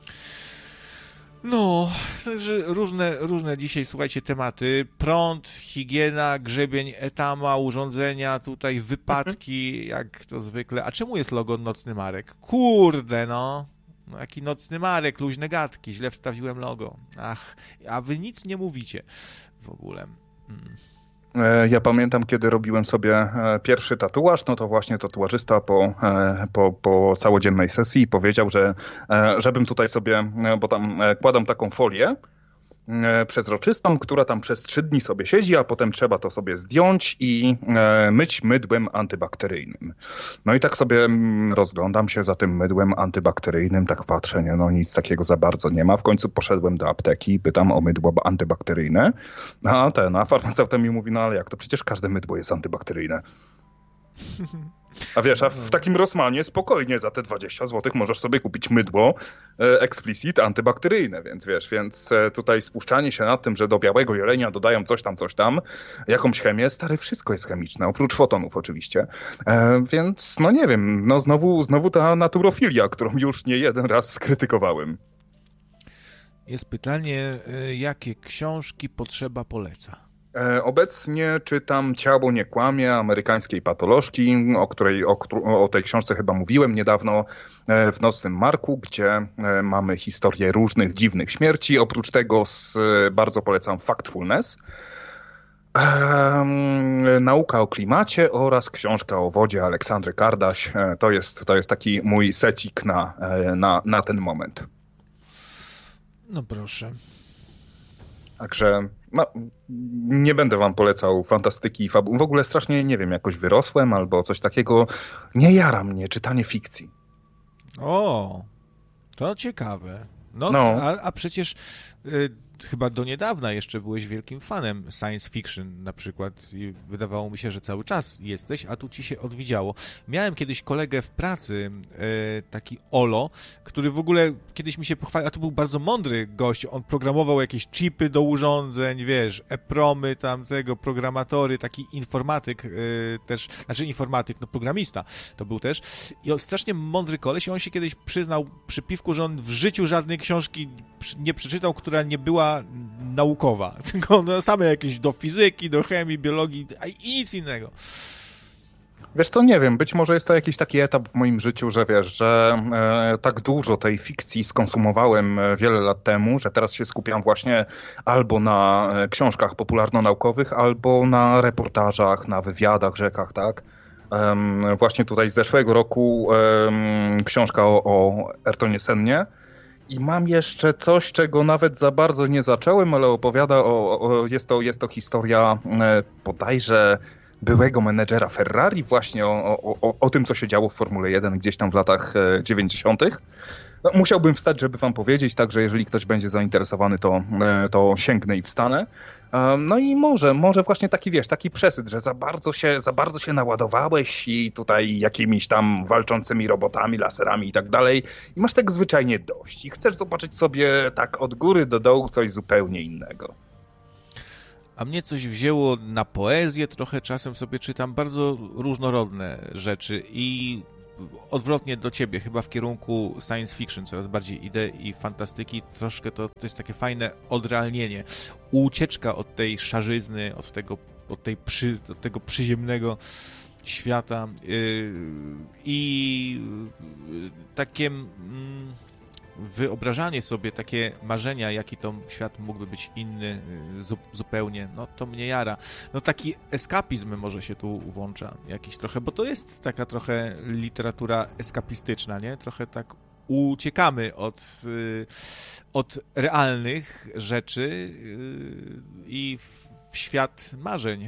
S1: No, także różne, różne dzisiaj, słuchajcie, tematy. Prąd, higiena, grzebień etama, urządzenia, tutaj wypadki, jak to zwykle. A czemu jest logo Nocny Marek? Kurde, no. No jaki Nocny Marek, luźne gadki, źle wstawiłem logo. Ach, a wy nic nie mówicie w ogóle. Hmm.
S2: Ja pamiętam, kiedy robiłem sobie pierwszy tatuaż, no to właśnie tatuażysta po, po, po całodziennej sesji powiedział, że żebym tutaj sobie, bo tam kładam taką folię przezroczystą, która tam przez trzy dni sobie siedzi, a potem trzeba to sobie zdjąć i myć mydłem antybakteryjnym. No i tak sobie rozglądam się za tym mydłem antybakteryjnym, tak patrzę, nie, no nic takiego za bardzo nie ma. W końcu poszedłem do apteki i pytam o mydło antybakteryjne, a ten, a farmaceuta mi mówi, no ale jak to, przecież każde mydło jest antybakteryjne. A wiesz, a w takim Rossmanie spokojnie za te dwadzieścia złotych możesz sobie kupić mydło e, explicit antybakteryjne, więc wiesz, więc e, tutaj spuszczanie się nad tym, że do białego jelenia dodają coś tam, coś tam, jakąś chemię, stary, wszystko jest chemiczne, oprócz fotonów oczywiście, e, więc no nie wiem, no znowu, znowu ta naturofilia, którą już nie jeden raz skrytykowałem.
S1: Jest pytanie, jakie książki Potrzeba poleca?
S2: Obecnie czytam Ciało nie kłamie, amerykańskiej patolożki, o której o, o tej książce chyba mówiłem niedawno w Nocnym Marku, gdzie mamy historię różnych dziwnych śmierci. Oprócz tego z, bardzo polecam Factfulness, um, Nauka o klimacie oraz książka o wodzie Aleksandry Kardaś. To jest, to jest taki mój secik na, na, na ten moment.
S1: No proszę.
S2: Także no, nie będę wam polecał fantastyki i fabuł. W ogóle strasznie, nie wiem, jakoś wyrosłem albo coś takiego. Nie jara mnie czytanie fikcji.
S1: O, to ciekawe. No,
S2: no.
S1: A, a przecież y, chyba do niedawna jeszcze byłeś wielkim fanem science fiction na przykład i wydawało mi się, że cały czas jesteś, a tu ci się odwidziało. Miałem kiedyś kolegę w pracy, y, taki Olo, który w ogóle kiedyś mi się pochwalił, a to był bardzo mądry gość, on programował jakieś chipy do urządzeń, wiesz, epromy tamtego, programatory, taki informatyk y, też, znaczy informatyk, no programista to był też i on strasznie mądry koleś i on się kiedyś przyznał przy piwku, że on w życiu żadnej książki nie przeczytał, która nie była naukowa, tylko no, same jakieś do fizyki, do chemii, biologii, a i nic innego.
S2: Wiesz co, nie wiem, być może jest to jakiś taki etap w moim życiu, że wiesz, że e, tak dużo tej fikcji skonsumowałem wiele lat temu, że teraz się skupiam właśnie albo na książkach popularno-naukowych, albo na reportażach, na wywiadach, rzekach, tak? Um, właśnie tutaj z zeszłego roku um, książka o, o Ayrtonie Sennie. I mam jeszcze coś, czego nawet za bardzo nie zacząłem, ale opowiada o, o jest, to, jest to historia e, bodajże byłego menedżera Ferrari, właśnie o, o, o, o tym, co się działo w Formule jeden gdzieś tam w latach dziewięćdziesiątych. No, musiałbym wstać, żeby wam powiedzieć, także jeżeli ktoś będzie zainteresowany, to, to sięgnę i wstanę. No i może, może właśnie taki, wiesz, taki przesyt, że za bardzo się, za bardzo się naładowałeś i tutaj jakimiś tam walczącymi robotami, laserami i tak dalej i masz tak zwyczajnie dość i chcesz zobaczyć sobie tak od góry do dołu coś zupełnie innego.
S1: A mnie coś wzięło na poezję, trochę czasem sobie czytam bardzo różnorodne rzeczy i odwrotnie do ciebie, chyba w kierunku science fiction, coraz bardziej idę i fantastyki, troszkę to, to jest takie fajne odrealnienie, ucieczka od tej szarzyzny, od tego, od tej przy, od tego przyziemnego świata yy, i yy, takie yy, wyobrażanie sobie, takie marzenia, jaki to świat mógłby być inny zu, zupełnie, no to mnie jara. No taki eskapizm może się tu włącza jakiś trochę, bo to jest taka trochę literatura eskapistyczna, nie? Trochę tak uciekamy od, od realnych rzeczy i w świat marzeń.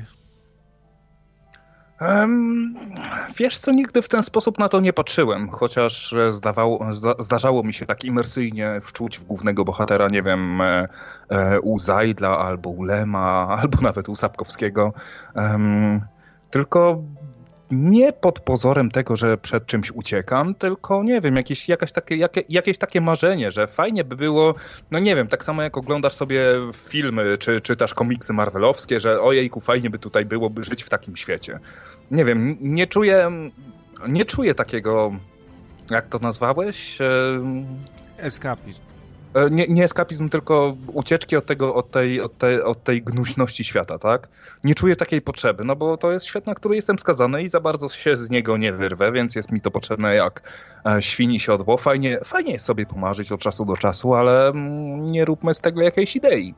S2: Um, wiesz co, nigdy w ten sposób na to nie patrzyłem, chociaż zdawało, zda, zdarzało mi się tak imersyjnie wczuć w głównego bohatera, nie wiem, e, e, u Zajdla, albo u Lema, albo nawet u Sapkowskiego, um, tylko nie pod pozorem tego, że przed czymś uciekam, tylko nie wiem, jakieś, jakaś takie, jakie, jakieś takie marzenie, że fajnie by było, no nie wiem, tak samo jak oglądasz sobie filmy, czy czytasz komiksy marvelowskie, że ojejku, fajnie by tutaj było, by żyć w takim świecie. Nie wiem, nie czuję, nie czuję takiego, jak to nazwałeś?
S1: Eskapizm.
S2: Nie, nie eskapizm, tylko ucieczki od tego, od tej, od, tej, od tej gnuśności świata, tak? Nie czuję takiej potrzeby, no bo to jest świat, na który jestem skazany i za bardzo się z niego nie wyrwę, więc jest mi to potrzebne jak świni siodło. Fajnie, fajnie jest sobie pomarzyć od czasu do czasu, ale nie róbmy z tego jakiejś idei.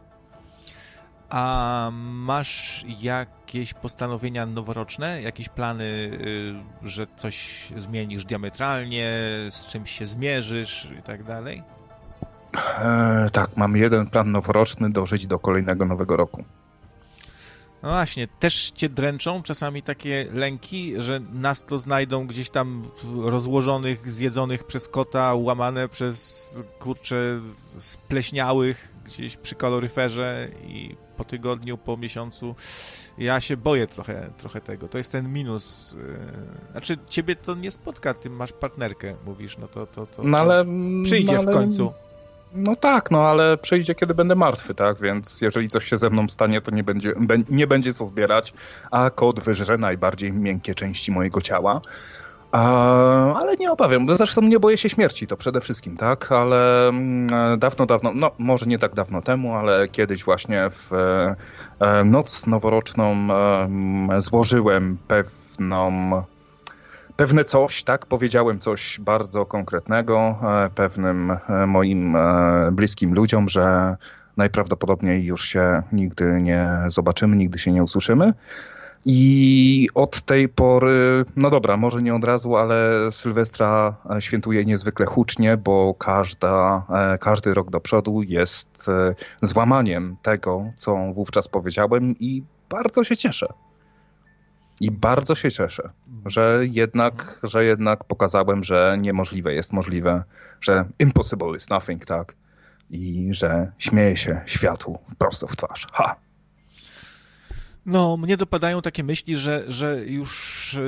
S1: A masz jakieś postanowienia noworoczne? Jakieś plany, że coś zmienisz diametralnie, z czymś się zmierzysz i tak dalej?
S2: E, tak, mam jeden plan noworoczny, dożyć do kolejnego nowego roku.
S1: No właśnie, też cię dręczą czasami takie lęki, że nas to znajdą gdzieś tam rozłożonych, zjedzonych przez kota, łamane przez, kurcze, spleśniałych gdzieś przy kaloryferze i po tygodniu, po miesiącu. Ja się boję trochę, trochę tego. To jest ten minus. Znaczy, ciebie to nie spotka, ty masz partnerkę, mówisz, no to, to, to, to
S2: no ale,
S1: przyjdzie
S2: no ale...
S1: w końcu.
S2: No tak, no ale przyjdzie, kiedy będę martwy, tak? Więc jeżeli coś się ze mną stanie, to nie będzie, nie będzie co zbierać, a kot wyżre najbardziej miękkie części mojego ciała. Ale nie obawiam, zresztą nie boję się śmierci, to przede wszystkim, tak? Ale dawno, dawno, no może nie tak dawno temu, ale kiedyś właśnie w noc noworoczną złożyłem pewną... Pewne coś, tak? Powiedziałem coś bardzo konkretnego pewnym moim bliskim ludziom, że najprawdopodobniej już się nigdy nie zobaczymy, nigdy się nie usłyszymy. I od tej pory, no dobra, może nie od razu, ale Sylwestra świętuję niezwykle hucznie, bo każda, każdy rok do przodu jest złamaniem tego, co wówczas powiedziałem i bardzo się cieszę. I bardzo się cieszę, że jednak, że jednak pokazałem, że niemożliwe jest możliwe, że impossible is nothing, tak? I że śmieje się światu prosto w twarz. Ha!
S1: No, mnie dopadają takie myśli, że, że już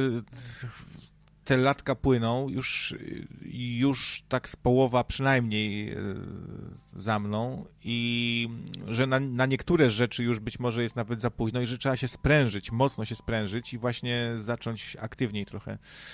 S1: te latka płyną, już, już tak z połowa przynajmniej za mną i że na, na niektóre rzeczy już być może jest nawet za późno i że trzeba się sprężyć, mocno się sprężyć i właśnie zacząć aktywniej trochę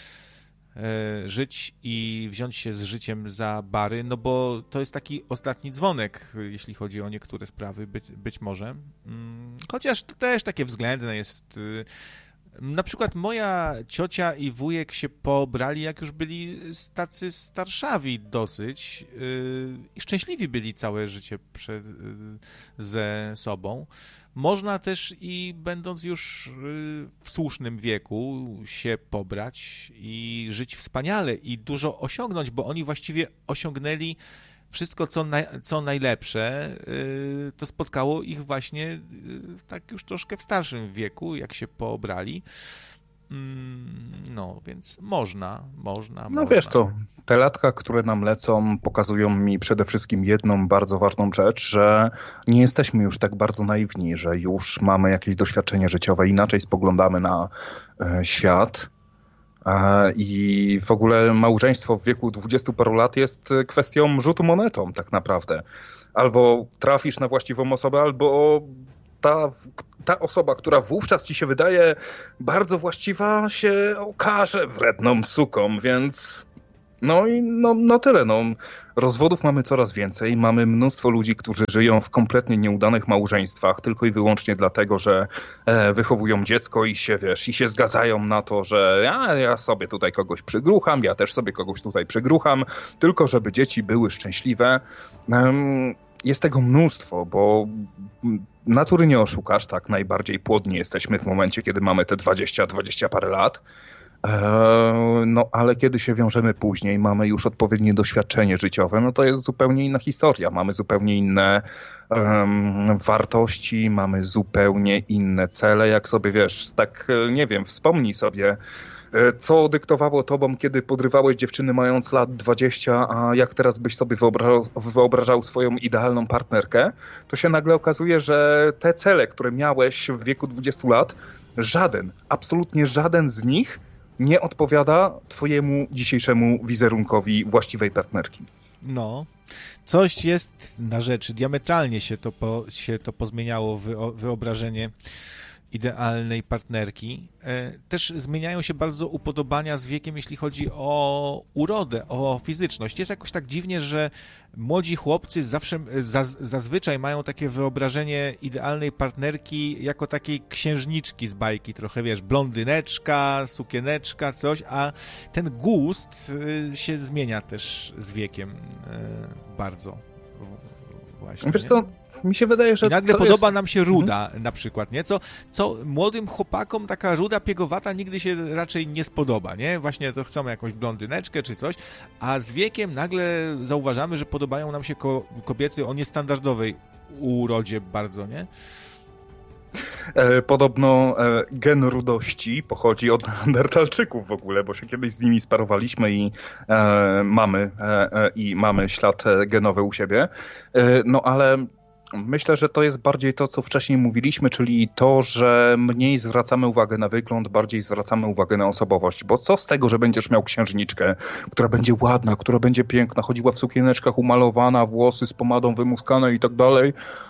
S1: e, żyć i wziąć się z życiem za bary, no bo to jest taki ostatni dzwonek, jeśli chodzi o niektóre sprawy, być, być może. Chociaż to też takie względne jest. Na przykład moja ciocia i wujek się pobrali, jak już byli tacy starszawi dosyć yy, i szczęśliwi byli całe życie przed, yy, ze sobą. Można też i będąc już yy, w słusznym wieku się pobrać i żyć wspaniale i dużo osiągnąć, bo oni właściwie osiągnęli wszystko, co, na, co najlepsze, yy, to spotkało ich właśnie yy, tak już troszkę w starszym wieku, jak się poobrali. No, więc można, można,
S2: No
S1: można.
S2: wiesz co, te latka, które nam lecą, pokazują mi przede wszystkim jedną bardzo ważną rzecz, że nie jesteśmy już tak bardzo naiwni, że już mamy jakieś doświadczenie życiowe, inaczej spoglądamy na e, świat. E, I w ogóle małżeństwo w wieku dwudziestu paru lat jest kwestią rzutu monetą tak naprawdę. Albo trafisz na właściwą osobę, albo ta, ta osoba, która wówczas ci się wydaje bardzo właściwa, się okaże wredną suką, więc no i no, no tyle. No. Rozwodów mamy coraz więcej, mamy mnóstwo ludzi, którzy żyją w kompletnie nieudanych małżeństwach tylko i wyłącznie dlatego, że e, wychowują dziecko i się, wiesz, i się zgadzają na to, że ja, ja sobie tutaj kogoś przygrucham, ja też sobie kogoś tutaj przygrucham, tylko żeby dzieci były szczęśliwe. Um, Jest tego mnóstwo, bo natury nie oszukasz, tak najbardziej płodni jesteśmy w momencie, kiedy mamy te dwadzieścia, dwadzieścia parę lat. No ale kiedy się wiążemy później, mamy już odpowiednie doświadczenie życiowe, no to jest zupełnie inna historia. Mamy zupełnie inne um, wartości, mamy zupełnie inne cele. Jak sobie wiesz, tak nie wiem, wspomnij sobie, co dyktowało tobą, kiedy podrywałeś dziewczyny mając lat dwadzieścia, a jak teraz byś sobie wyobrażał, wyobrażał swoją idealną partnerkę, to się nagle okazuje, że te cele, które miałeś w wieku dwudziestu lat, żaden, absolutnie żaden z nich nie odpowiada twojemu dzisiejszemu wizerunkowi właściwej partnerki.
S1: No, coś jest na rzeczy. Diametralnie się to, po, się to pozmieniało, wyobrażenie idealnej partnerki. Też zmieniają się bardzo upodobania z wiekiem, jeśli chodzi o urodę, o fizyczność. Jest jakoś tak dziwnie, że młodzi chłopcy zawsze, zaz, zazwyczaj mają takie wyobrażenie idealnej partnerki jako takiej księżniczki z bajki, trochę wiesz, blondyneczka, sukieneczka, coś, a ten gust się zmienia też z wiekiem bardzo. Właśnie,
S2: wiesz co? Mi się wydaje, że
S1: I nagle
S2: to
S1: podoba
S2: jest...
S1: nam się ruda mhm. na przykład, nie? Co, co młodym chłopakom taka ruda piegowata nigdy się raczej nie spodoba, nie? Właśnie to chcą jakąś blondyneczkę czy coś, a z wiekiem nagle zauważamy, że podobają nam się ko- kobiety o niestandardowej urodzie bardzo, nie?
S2: Podobno gen rudości pochodzi od neandertalczyków w ogóle, bo się kiedyś z nimi sparowaliśmy i e, mamy e, i mamy ślad genowy u siebie. E, no ale myślę, że to jest bardziej to, co wcześniej mówiliśmy, czyli to, że mniej zwracamy uwagę na wygląd, bardziej zwracamy uwagę na osobowość. Bo co z tego, że będziesz miał księżniczkę, która będzie ładna, która będzie piękna, chodziła w sukieneczkach, umalowana, włosy z pomadą wymuskane i tak dalej.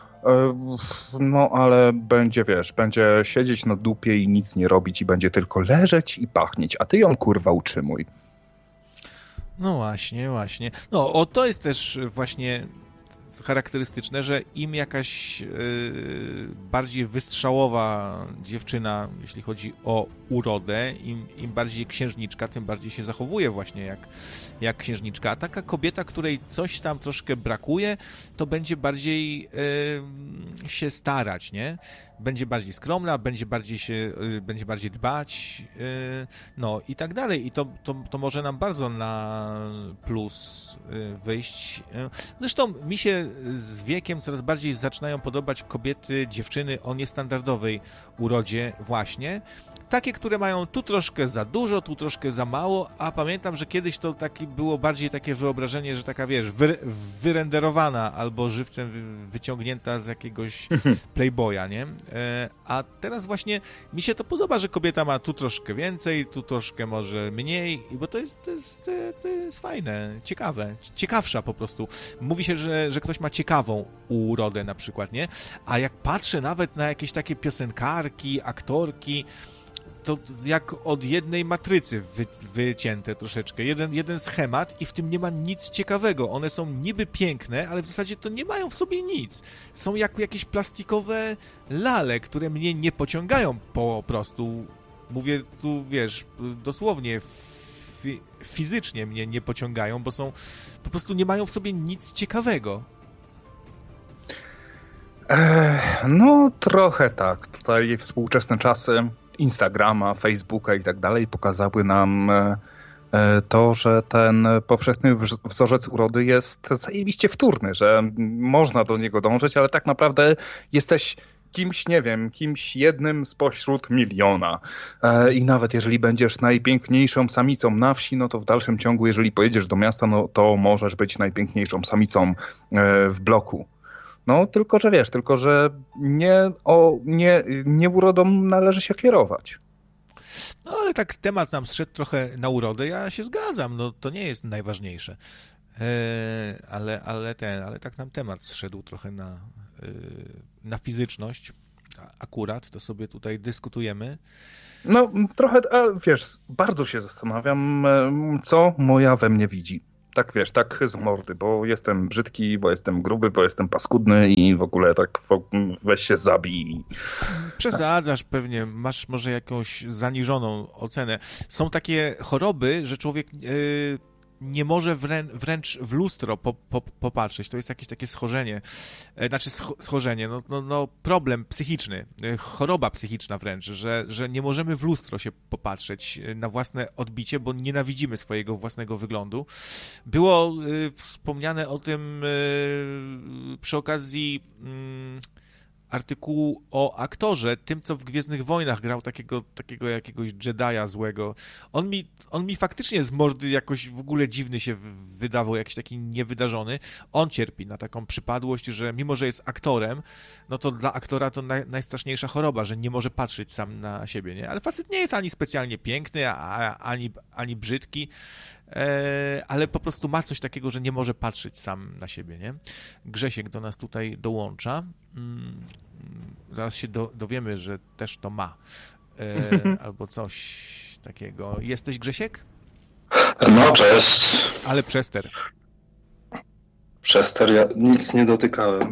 S2: No, ale będzie, wiesz, będzie siedzieć na dupie i nic nie robić i będzie tylko leżeć i pachnieć, a ty ją, kurwa, utrzymuj.
S1: No właśnie, właśnie. No, o to jest też właśnie charakterystyczne, że im jakaś yy, bardziej wystrzałowa dziewczyna, jeśli chodzi o urodę, im, im bardziej księżniczka, tym bardziej się zachowuje właśnie jak, jak księżniczka. A taka kobieta, której coś tam troszkę brakuje, to będzie bardziej yy, się starać, nie? Będzie bardziej skromna, będzie bardziej się, yy, będzie bardziej dbać, yy, no i tak dalej. I to, to, to może nam bardzo na plus yy, wyjść. Yy. Zresztą mi się z wiekiem coraz bardziej zaczynają podobać kobiety, dziewczyny o niestandardowej urodzie właśnie. Takie, które mają tu troszkę za dużo, tu troszkę za mało, a pamiętam, że kiedyś to taki było bardziej takie wyobrażenie, że taka, wiesz, wy, wyrenderowana albo żywcem wyciągnięta z jakiegoś playboya, nie? A teraz właśnie mi się to podoba, że kobieta ma tu troszkę więcej, tu troszkę może mniej, bo to jest, to jest, to jest fajne, ciekawe, ciekawsza po prostu. Mówi się, że, że ktoś ma ciekawą urodę na przykład, nie? A jak patrzę nawet na jakieś takie piosenkarki, aktorki, to jak od jednej matrycy wy, wycięte troszeczkę. Jeden, jeden schemat i w tym nie ma nic ciekawego. One są niby piękne, ale w zasadzie to nie mają w sobie nic. Są jak jakieś plastikowe lale, które mnie nie pociągają po prostu. Mówię tu, wiesz, dosłownie fi, fizycznie mnie nie pociągają, bo są, po prostu nie mają w sobie nic ciekawego.
S2: Ech, no trochę tak. Tutaj współczesne czasy Instagrama, Facebooka i tak dalej pokazały nam to, że ten powszechny wzorzec urody jest zajebiście wtórny, że można do niego dążyć, ale tak naprawdę jesteś kimś, nie wiem, kimś jednym spośród miliona. I nawet jeżeli będziesz najpiękniejszą samicą na wsi, no to w dalszym ciągu, jeżeli pojedziesz do miasta, no to możesz być najpiękniejszą samicą w bloku. No, tylko że wiesz, tylko że nie, o, nie, nie urodą należy się kierować.
S1: No ale tak temat nam zszedł trochę na urodę, ja się zgadzam, no to nie jest najważniejsze. E, ale, ale ten, ale tak nam temat zszedł trochę na, e, na fizyczność. Akurat to sobie tutaj dyskutujemy.
S2: No trochę, a wiesz, bardzo się zastanawiam, co moja we mnie widzi. Tak wiesz, tak z mordy, bo jestem brzydki, bo jestem gruby, bo jestem paskudny i w ogóle tak weź się zabij.
S1: Przesadzasz pewnie, masz może jakąś zaniżoną ocenę. Są takie choroby, że człowiek yy, nie może wrę, wręcz w lustro po, po, popatrzeć. To jest jakieś takie schorzenie, yy, znaczy schorzenie, no, no, no problem psychiczny, yy, choroba psychiczna wręcz, że, że nie możemy w lustro się popatrzeć na własne odbicie, bo nienawidzimy swojego własnego wyglądu. Było yy, wspomniane o tym yy, przy okazji yy, artykułu o aktorze, tym, co w Gwiezdnych Wojnach grał takiego, takiego jakiegoś Jedi'a złego. On mi, on mi faktycznie z mordy jakoś w ogóle dziwny się wydawał, jakiś taki niewydarzony. On cierpi na taką przypadłość, że mimo, że jest aktorem, no to dla aktora to naj, najstraszniejsza choroba, że nie może patrzeć sam na siebie, nie? Ale facet nie jest ani specjalnie piękny, a, ani, ani brzydki, e, ale po prostu ma coś takiego, że nie może patrzeć sam na siebie, nie? Grzesiek do nas tutaj dołącza. Mm, zaraz się do, dowiemy, że też to ma. E, albo coś takiego. Jesteś, Grzesiek?
S3: No, cześć.
S1: Ale przester.
S3: Przester? Ja nic nie dotykałem.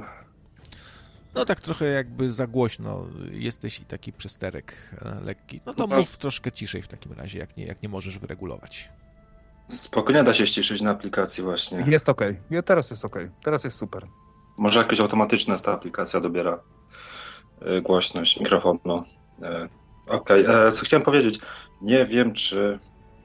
S1: No tak trochę jakby za głośno jesteś i taki przesterek lekki. No to mów troszkę ciszej w takim razie, jak nie, jak nie możesz wyregulować.
S3: Spokojnie da się ściszyć na aplikacji właśnie.
S2: Jest okej. Okay. Teraz jest okej. Okay. Teraz jest super.
S3: Może jakieś automatyczne ta aplikacja dobiera y, głośność mikrofonu. Y, okej. Okay. Co chciałem powiedzieć? Nie wiem, czy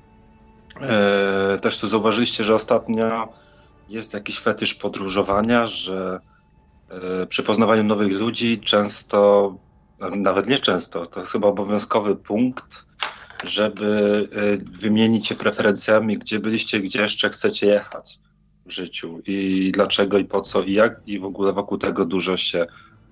S3: y, też tu zauważyliście, że ostatnio jest jakiś fetysz podróżowania, że y, przy poznawaniu nowych ludzi często, nawet nie często, to chyba obowiązkowy punkt, żeby y, wymienić się preferencjami, gdzie byliście, gdzie jeszcze chcecie jechać w życiu i dlaczego i po co i jak i w ogóle wokół tego dużo się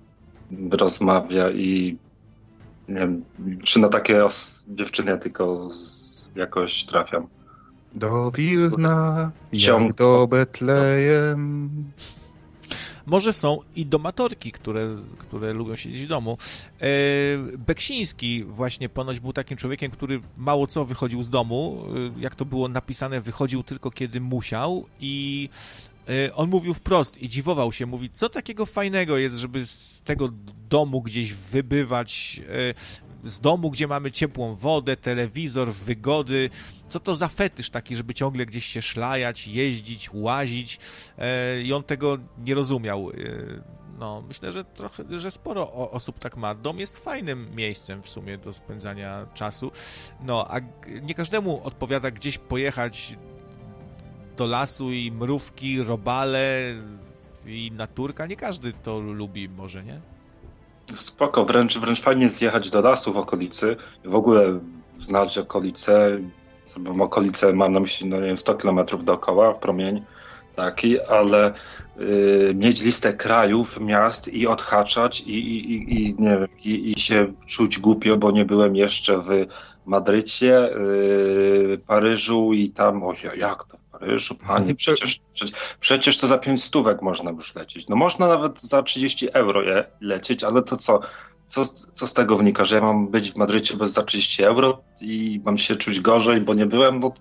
S3: rozmawia i nie wiem, czy na takie os- dziewczyny ja tylko z, jakoś trafiam.
S2: Do Wilna,
S3: Ciąg...
S2: jak do Betlejem.
S1: Może są i domatorki, które, które lubią siedzieć w domu. E, Beksiński właśnie ponoć był takim człowiekiem, który mało co wychodził z domu. E, jak to było napisane, wychodził tylko kiedy musiał i e, on mówił wprost i dziwował się. Mówi, co takiego fajnego jest, żeby z tego domu gdzieś wybywać, e, z domu, gdzie mamy ciepłą wodę, telewizor, wygody. Co to za fetysz taki, żeby ciągle gdzieś się szlajać, jeździć, łazić e, i on tego nie rozumiał. E, no, myślę, że trochę, że sporo osób tak ma. Dom jest fajnym miejscem w sumie do spędzania czasu, no, a nie każdemu odpowiada gdzieś pojechać do lasu i mrówki, robale i naturka. Nie każdy to lubi może, nie?
S3: Spoko, wręcz, wręcz fajnie jest jechać do lasu w okolicy, w ogóle znać okolice, bo okolice mam na myśli, no nie wiem, sto kilometrów dookoła w promień taki, ale y, mieć listę krajów, miast i odhaczać i, i, i, i nie wiem, i, i się czuć głupio, bo nie byłem jeszcze w Madrycie, y, Paryżu i tam, o jak to w Paryżu, panie, przecież, przecież, przecież to za pięć stówek można już lecieć. No można nawet za trzydzieści euro je lecieć, ale to co? Co, co z tego wynika, że ja mam być w Madrycie bez za trzydzieści euro i mam się czuć gorzej, bo nie byłem? No,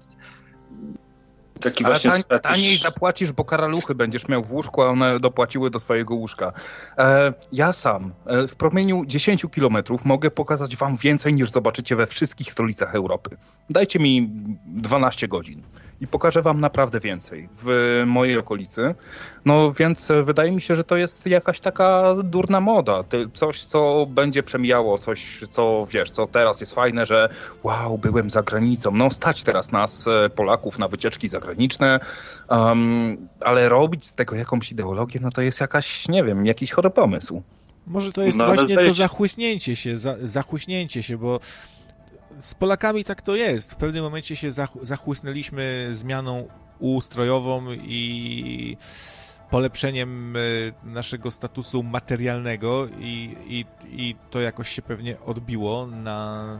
S3: taki
S2: ale
S3: właśnie
S2: tań,
S3: fetysz.
S2: Taniej zapłacisz, bo karaluchy będziesz miał w łóżku, a one dopłaciły do twojego łóżka. E, ja sam e, w promieniu dziesięć kilometrów mogę pokazać wam więcej, niż zobaczycie we wszystkich stolicach Europy. Dajcie mi dwanaście godzin i pokażę wam naprawdę więcej w mojej okolicy. No więc wydaje mi się, że to jest jakaś taka durna moda. Coś, co będzie przemijało, coś, co wiesz, co teraz jest fajne, że wow, byłem za granicą. No stać teraz nas, Polaków, na wycieczki zagraniczne, um, ale robić z tego jakąś ideologię, no to jest jakaś, nie wiem, jakiś chory pomysł.
S1: Może to jest
S3: no,
S1: właśnie to
S3: się...
S1: zachłysnięcie się, za, zachłysnięcie się, bo z Polakami tak to jest. W pewnym momencie się zach, zachłysnęliśmy zmianą ustrojową i polepszeniem naszego statusu materialnego i, i, i to jakoś się pewnie odbiło na,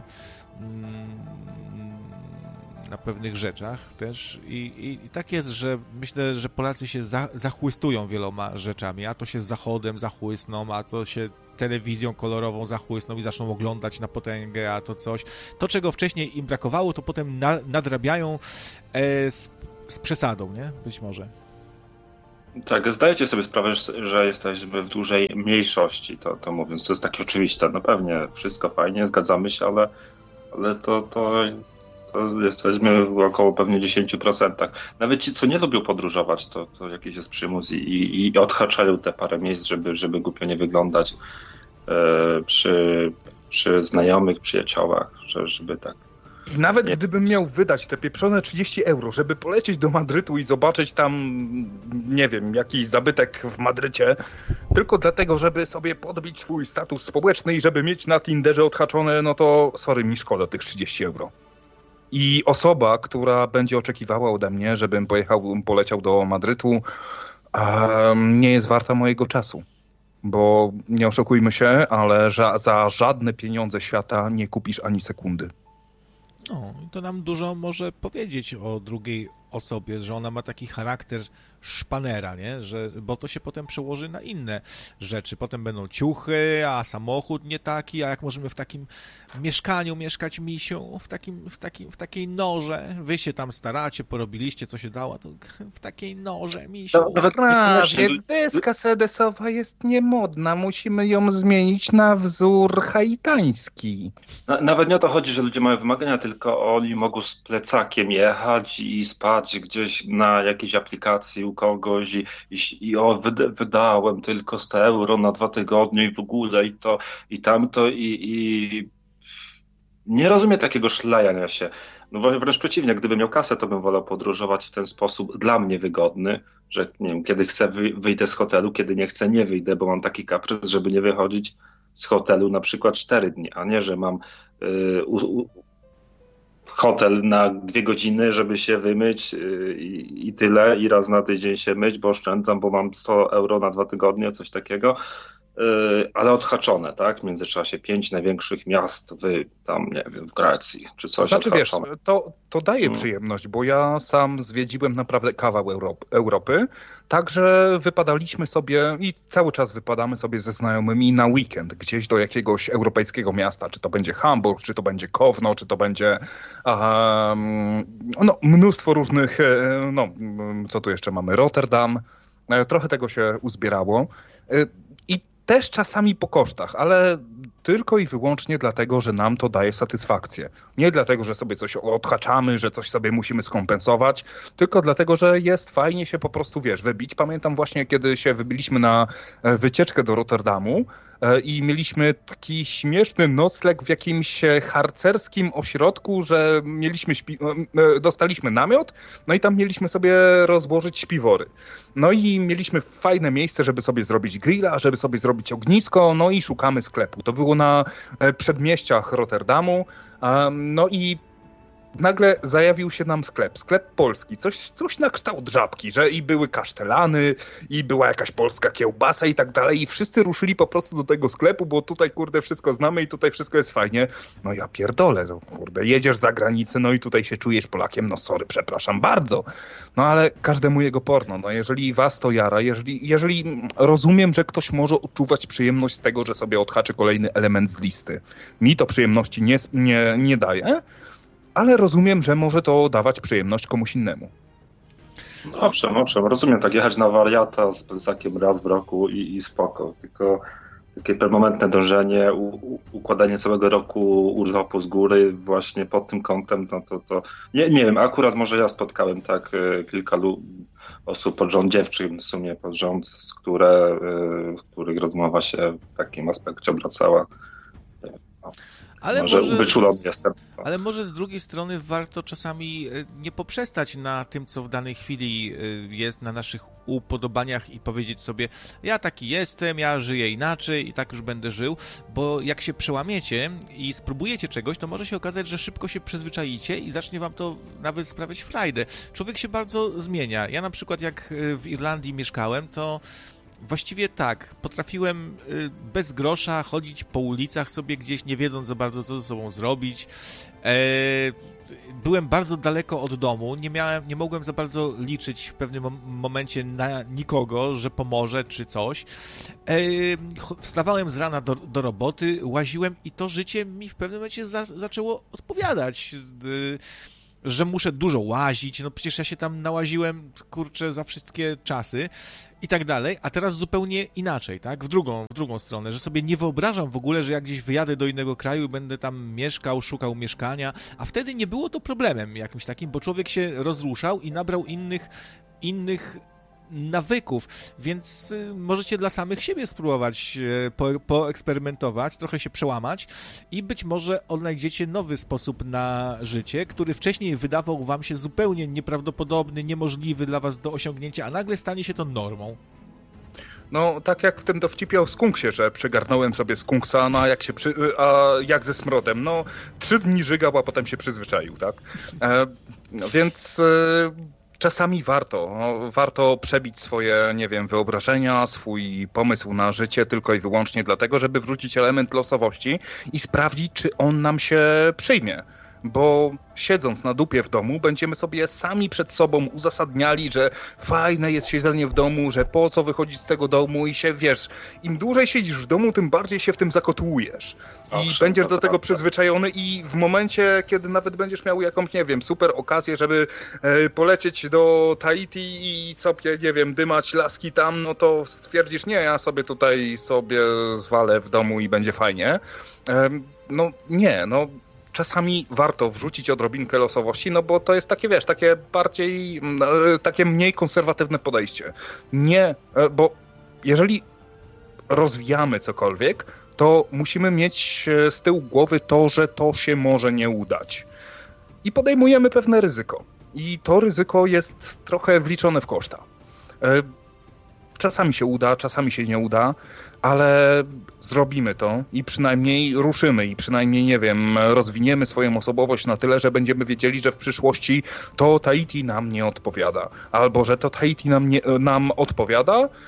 S1: na pewnych rzeczach też. I, i, i tak jest, że myślę, że Polacy się za, zachłystują wieloma rzeczami, a to się Zachodem zachłysną, a to się telewizją kolorową zachłysną i zaczną oglądać na potęgę, a to coś. To, czego wcześniej im brakowało, to potem na, nadrabiają e, z, z przesadą, nie? Być może.
S3: Tak, zdajecie sobie sprawę, że jesteśmy w dużej mniejszości, to, to mówiąc, to jest takie oczywiste. No pewnie, wszystko fajnie, zgadzamy się, ale, ale to, to, to jesteśmy w około pewnie dziesięć procent. Nawet ci, co nie lubią podróżować, to, to jakiś jest przymus i, i odhaczają te parę miejsc, żeby, żeby głupio nie wyglądać e, przy, przy znajomych, przyjaciołach, że, żeby tak.
S2: I nawet nie. Gdybym miał wydać te pieprzone trzydzieści euro, żeby polecieć do Madrytu i zobaczyć tam, nie wiem, jakiś zabytek w Madrycie, tylko dlatego, żeby sobie podbić swój status społeczny i żeby mieć na Tinderze odhaczone, no to sorry, mi szkoda tych trzydzieści euro. I osoba, która będzie oczekiwała ode mnie, żebym pojechał, poleciał do Madrytu, um, nie jest warta mojego czasu. Bo nie oszukujmy się, ale za, za żadne pieniądze świata nie kupisz ani sekundy.
S1: No, to nam dużo może powiedzieć o drugiej osobie, że ona ma taki charakter szpanera, nie? Że, bo to się potem przełoży na inne rzeczy. Potem będą ciuchy, a samochód nie taki, a jak możemy w takim mieszkaniu mieszkać, misiu, w, takim, w, takim, w takiej norze. Wy się tam staracie, porobiliście, co się dało, to w takiej norze, misiu.
S2: Dobra, więc deska sedesowa jest niemodna. Musimy ją zmienić na wzór haitański.
S3: Na, nawet nie o to chodzi, że ludzie mają wymagania, tylko oni mogą z plecakiem jechać i spać gdzieś na jakiejś aplikacji u kogoś i, i, i o, wyda, wydałem tylko sto euro na dwa tygodnie i w ogóle i to, i tamto i, i nie rozumiem takiego szlajania się. No wręcz przeciwnie, gdybym miał kasę, to bym wolał podróżować w ten sposób dla mnie wygodny, że nie wiem, kiedy chcę wyjdę z hotelu, kiedy nie chcę nie wyjdę, bo mam taki kaprys, żeby nie wychodzić z hotelu na przykład cztery dni, a nie, że mam yy, u, u, hotel na dwie godziny, żeby się wymyć yy, i tyle i raz na tydzień się myć, bo oszczędzam, bo mam sto euro na dwa tygodnie, coś takiego. Ale odhaczone, tak? W międzyczasie pięć największych miast w tam, nie wiem, w Grecji, czy coś
S2: znaczy,
S3: odhaczone.
S2: Wiesz, to, to daje hmm. przyjemność, bo ja sam zwiedziłem naprawdę kawał Europy, Europy, także wypadaliśmy sobie i cały czas wypadamy sobie ze znajomymi na weekend, gdzieś do jakiegoś europejskiego miasta, czy to będzie Hamburg, czy to będzie Kowno, czy to będzie um, no, mnóstwo różnych, no, co tu jeszcze mamy, Rotterdam, trochę tego się uzbierało. I też czasami po kosztach, ale tylko i wyłącznie dlatego, że nam to daje satysfakcję. Nie dlatego, że sobie coś odhaczamy, że coś sobie musimy skompensować, tylko dlatego, że jest fajnie się po prostu, wiesz, wybić. Pamiętam właśnie, kiedy się wybiliśmy na wycieczkę do Rotterdamu i mieliśmy taki śmieszny nocleg w jakimś harcerskim ośrodku, że mieliśmy śpi- dostaliśmy namiot, no i tam mieliśmy sobie rozłożyć śpiwory. No i mieliśmy fajne miejsce, żeby sobie zrobić grilla, żeby sobie zrobić ognisko, no i szukamy sklepu. To było na przedmieściach Rotterdamu, no i nagle zajawił się nam sklep, sklep polski, coś, coś na kształt Żabki, że i były kasztelany, i była jakaś polska kiełbasa i tak dalej i wszyscy ruszyli po prostu do tego sklepu, bo tutaj kurde wszystko znamy i tutaj wszystko jest fajnie. No ja pierdolę, no kurde, jedziesz za granicę, no i tutaj się czujesz Polakiem, no sorry, przepraszam bardzo. No ale każdemu jego porno, no jeżeli was to jara, jeżeli, jeżeli rozumiem, że ktoś może odczuwać przyjemność z tego, że sobie odhaczy kolejny element z listy. Mi to przyjemności nie, nie, nie daje, ale rozumiem, że może to dawać przyjemność komuś innemu.
S3: No owszem, owszem, rozumiem, tak jechać na wariata z plecakiem raz w roku i, i spoko, tylko takie permanentne dążenie, u, u, układanie całego roku urlopu z góry właśnie pod tym kątem, no to, to nie, nie wiem, akurat może ja spotkałem tak kilka lu- osób pod rząd dziewczyn w sumie pod rząd, z które, z których rozmowa się w takim aspekcie obracała. No.
S1: Ale
S3: może,
S1: może
S3: wyczulony jestem.
S1: Ale może z drugiej strony warto czasami nie poprzestać na tym, co w danej chwili jest, na naszych upodobaniach i powiedzieć sobie, ja taki jestem, ja żyję inaczej i tak już będę żył, bo jak się przełamiecie i spróbujecie czegoś, to może się okazać, że szybko się przyzwyczajicie i zacznie wam to nawet sprawiać frajdę. Człowiek się bardzo zmienia. Ja na przykład jak w Irlandii mieszkałem, to właściwie tak, potrafiłem bez grosza chodzić po ulicach sobie gdzieś, nie wiedząc za bardzo, co ze sobą zrobić. Byłem bardzo daleko od domu, nie miałem, nie mogłem za bardzo liczyć w pewnym momencie na nikogo, że pomoże czy coś. Wstawałem z rana do, do roboty, łaziłem i to życie mi w pewnym momencie za, zaczęło odpowiadać. Że muszę dużo łazić, no przecież ja się tam nałaziłem, kurczę, za wszystkie czasy i tak dalej, a teraz zupełnie inaczej, tak, w drugą, w drugą stronę, że sobie nie wyobrażam w ogóle, że jak gdzieś wyjadę do innego kraju i będę tam mieszkał, szukał mieszkania, a wtedy nie było to problemem jakimś takim, bo człowiek się rozruszał i nabrał innych, innych nawyków, więc możecie dla samych siebie spróbować po, poeksperymentować, trochę się przełamać i być może odnajdziecie nowy sposób na życie, który wcześniej wydawał wam się zupełnie nieprawdopodobny, niemożliwy dla was do osiągnięcia, a nagle stanie się to normą.
S2: No, tak jak w tym dowcipie o skunksie, że przygarnąłem sobie skunksa, no a jak, się przy... a jak ze smrodem, no trzy dni żygał, a potem się przyzwyczaił, tak? E, no, więc... E... Czasami warto, no, warto przebić swoje, nie wiem, wyobrażenia, swój pomysł na życie tylko i wyłącznie dlatego, żeby wrzucić element losowości i sprawdzić, czy on nam się przyjmie. Bo siedząc na dupie w domu, będziemy sobie sami przed sobą uzasadniali, że fajne jest siedzenie w domu, że po co wychodzić z tego domu i się, wiesz, im dłużej siedzisz w domu, tym bardziej się w tym zakotłujesz. I Owszem, będziesz do tego prawda. przyzwyczajony i w momencie, kiedy nawet będziesz miał jakąś, nie wiem, super okazję, żeby e, polecieć do Tahiti i sobie, nie wiem, dymać laski tam, no to stwierdzisz, nie, ja sobie tutaj sobie zwalę w domu i będzie fajnie. E, no nie, no czasami warto wrzucić odrobinkę losowości, no bo to jest takie, wiesz, takie bardziej, takie mniej konserwatywne podejście. Nie, bo jeżeli rozwijamy cokolwiek, to musimy mieć z tyłu głowy to, że to się może nie udać. I podejmujemy pewne ryzyko. I to ryzyko jest trochę wliczone w koszta. Czasami się uda, czasami się nie uda, ale zrobimy to i przynajmniej ruszymy i przynajmniej, nie wiem, rozwiniemy swoją osobowość na tyle, że będziemy wiedzieli, że w przyszłości to Tahiti nam nie odpowiada, albo że to Tahiti nam, nie, nam odpowiada ym,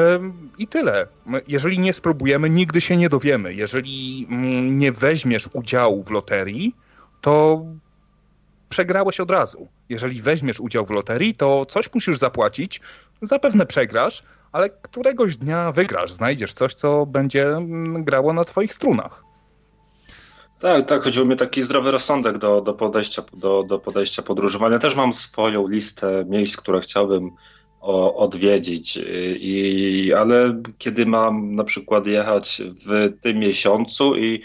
S2: i tyle. Jeżeli nie spróbujemy, nigdy się nie dowiemy. Jeżeli mm, nie weźmiesz udziału w loterii, to przegrałeś od razu. Jeżeli weźmiesz udział w loterii, to coś musisz zapłacić, zapewne przegrasz, ale któregoś dnia wygrasz, znajdziesz coś, co będzie grało na twoich strunach.
S3: Tak, tak, chodziło mi taki zdrowy rozsądek do, do, podejścia, do, do podejścia podróżowania. Też mam swoją listę miejsc, które chciałbym o, odwiedzić, i, ale kiedy mam na przykład jechać w tym miesiącu i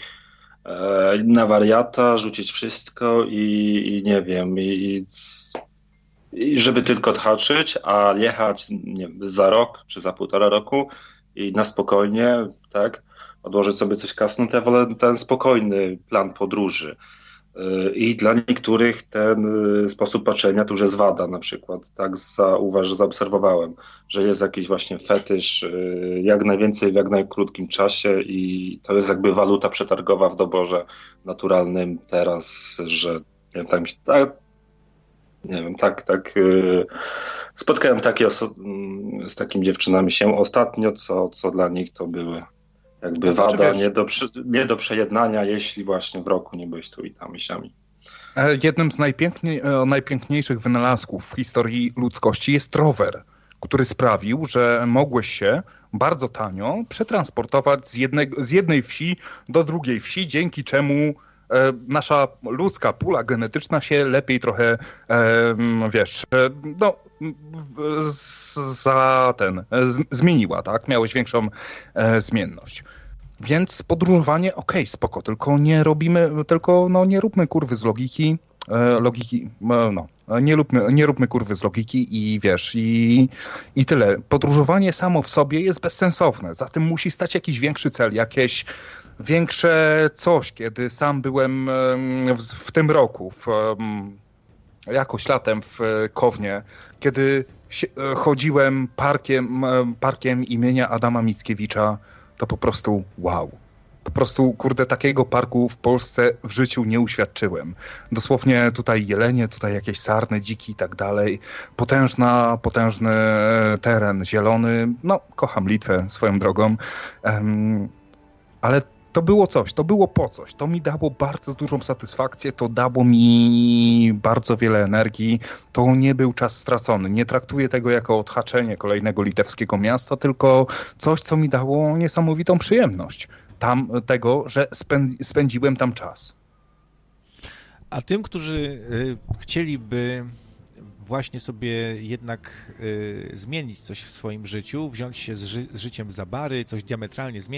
S3: e, na wariata rzucić wszystko i, i nie wiem, i, i żeby tylko odhaczyć, a jechać nie wiem, za rok czy za półtora roku i na spokojnie, tak, odłożyć sobie coś kasną, to ja wolę ten spokojny plan podróży. I dla niektórych ten sposób patrzenia to już jest wada na przykład. Tak zauważ, zaobserwowałem, że jest jakiś właśnie fetysz jak najwięcej w jak najkrótkim czasie i to jest jakby waluta przetargowa w doborze naturalnym teraz, że nie wiem, tak mi się, tak, nie wiem, tak, tak spotkałem takie oso- z takimi dziewczynami się ostatnio, co, co dla nich to były jakby znaczy, wada wiesz, nie, do, nie do przejednania, jeśli właśnie w roku nie byłeś tu i tam misiami.
S2: Jednym z najpiękniej, najpiękniejszych wynalazków w historii ludzkości jest rower, który sprawił, że mogłeś się bardzo tanio przetransportować z, jednego, z jednej wsi do drugiej wsi, dzięki czemu nasza ludzka pula genetyczna się lepiej trochę, wiesz, no, za ten, zmieniła, tak? Miałeś większą zmienność. Więc podróżowanie, okej, okay, spoko, tylko nie robimy, tylko no nie róbmy kurwy z logiki, logiki, no, Nie róbmy, nie róbmy kurwy z logiki i wiesz, i, i tyle. Podróżowanie samo w sobie jest bezsensowne. Za tym musi stać jakiś większy cel, jakieś większe coś. Kiedy sam byłem w, w tym roku, w, jakoś latem w Kownie, kiedy chodziłem parkiem, parkiem imienia Adama Mickiewicza, to po prostu wow. Po prostu, kurde, takiego parku w Polsce w życiu nie uświadczyłem. Dosłownie tutaj jelenie, tutaj jakieś sarny, dziki i tak dalej. Potężna, potężny teren, zielony. No, kocham Litwę swoją drogą. Um, ale to było coś, to było po coś. To mi dało bardzo dużą satysfakcję, to dało mi bardzo wiele energii. To nie był czas stracony. Nie traktuję tego jako odhaczenie kolejnego litewskiego miasta, tylko coś, co mi dało niesamowitą przyjemność. Tam tego, że spędziłem tam czas.
S1: A tym, którzy y, chcieliby właśnie sobie jednak y, zmienić coś w swoim życiu, wziąć się z, ży- z życiem za bary, coś diametralnie zmienić,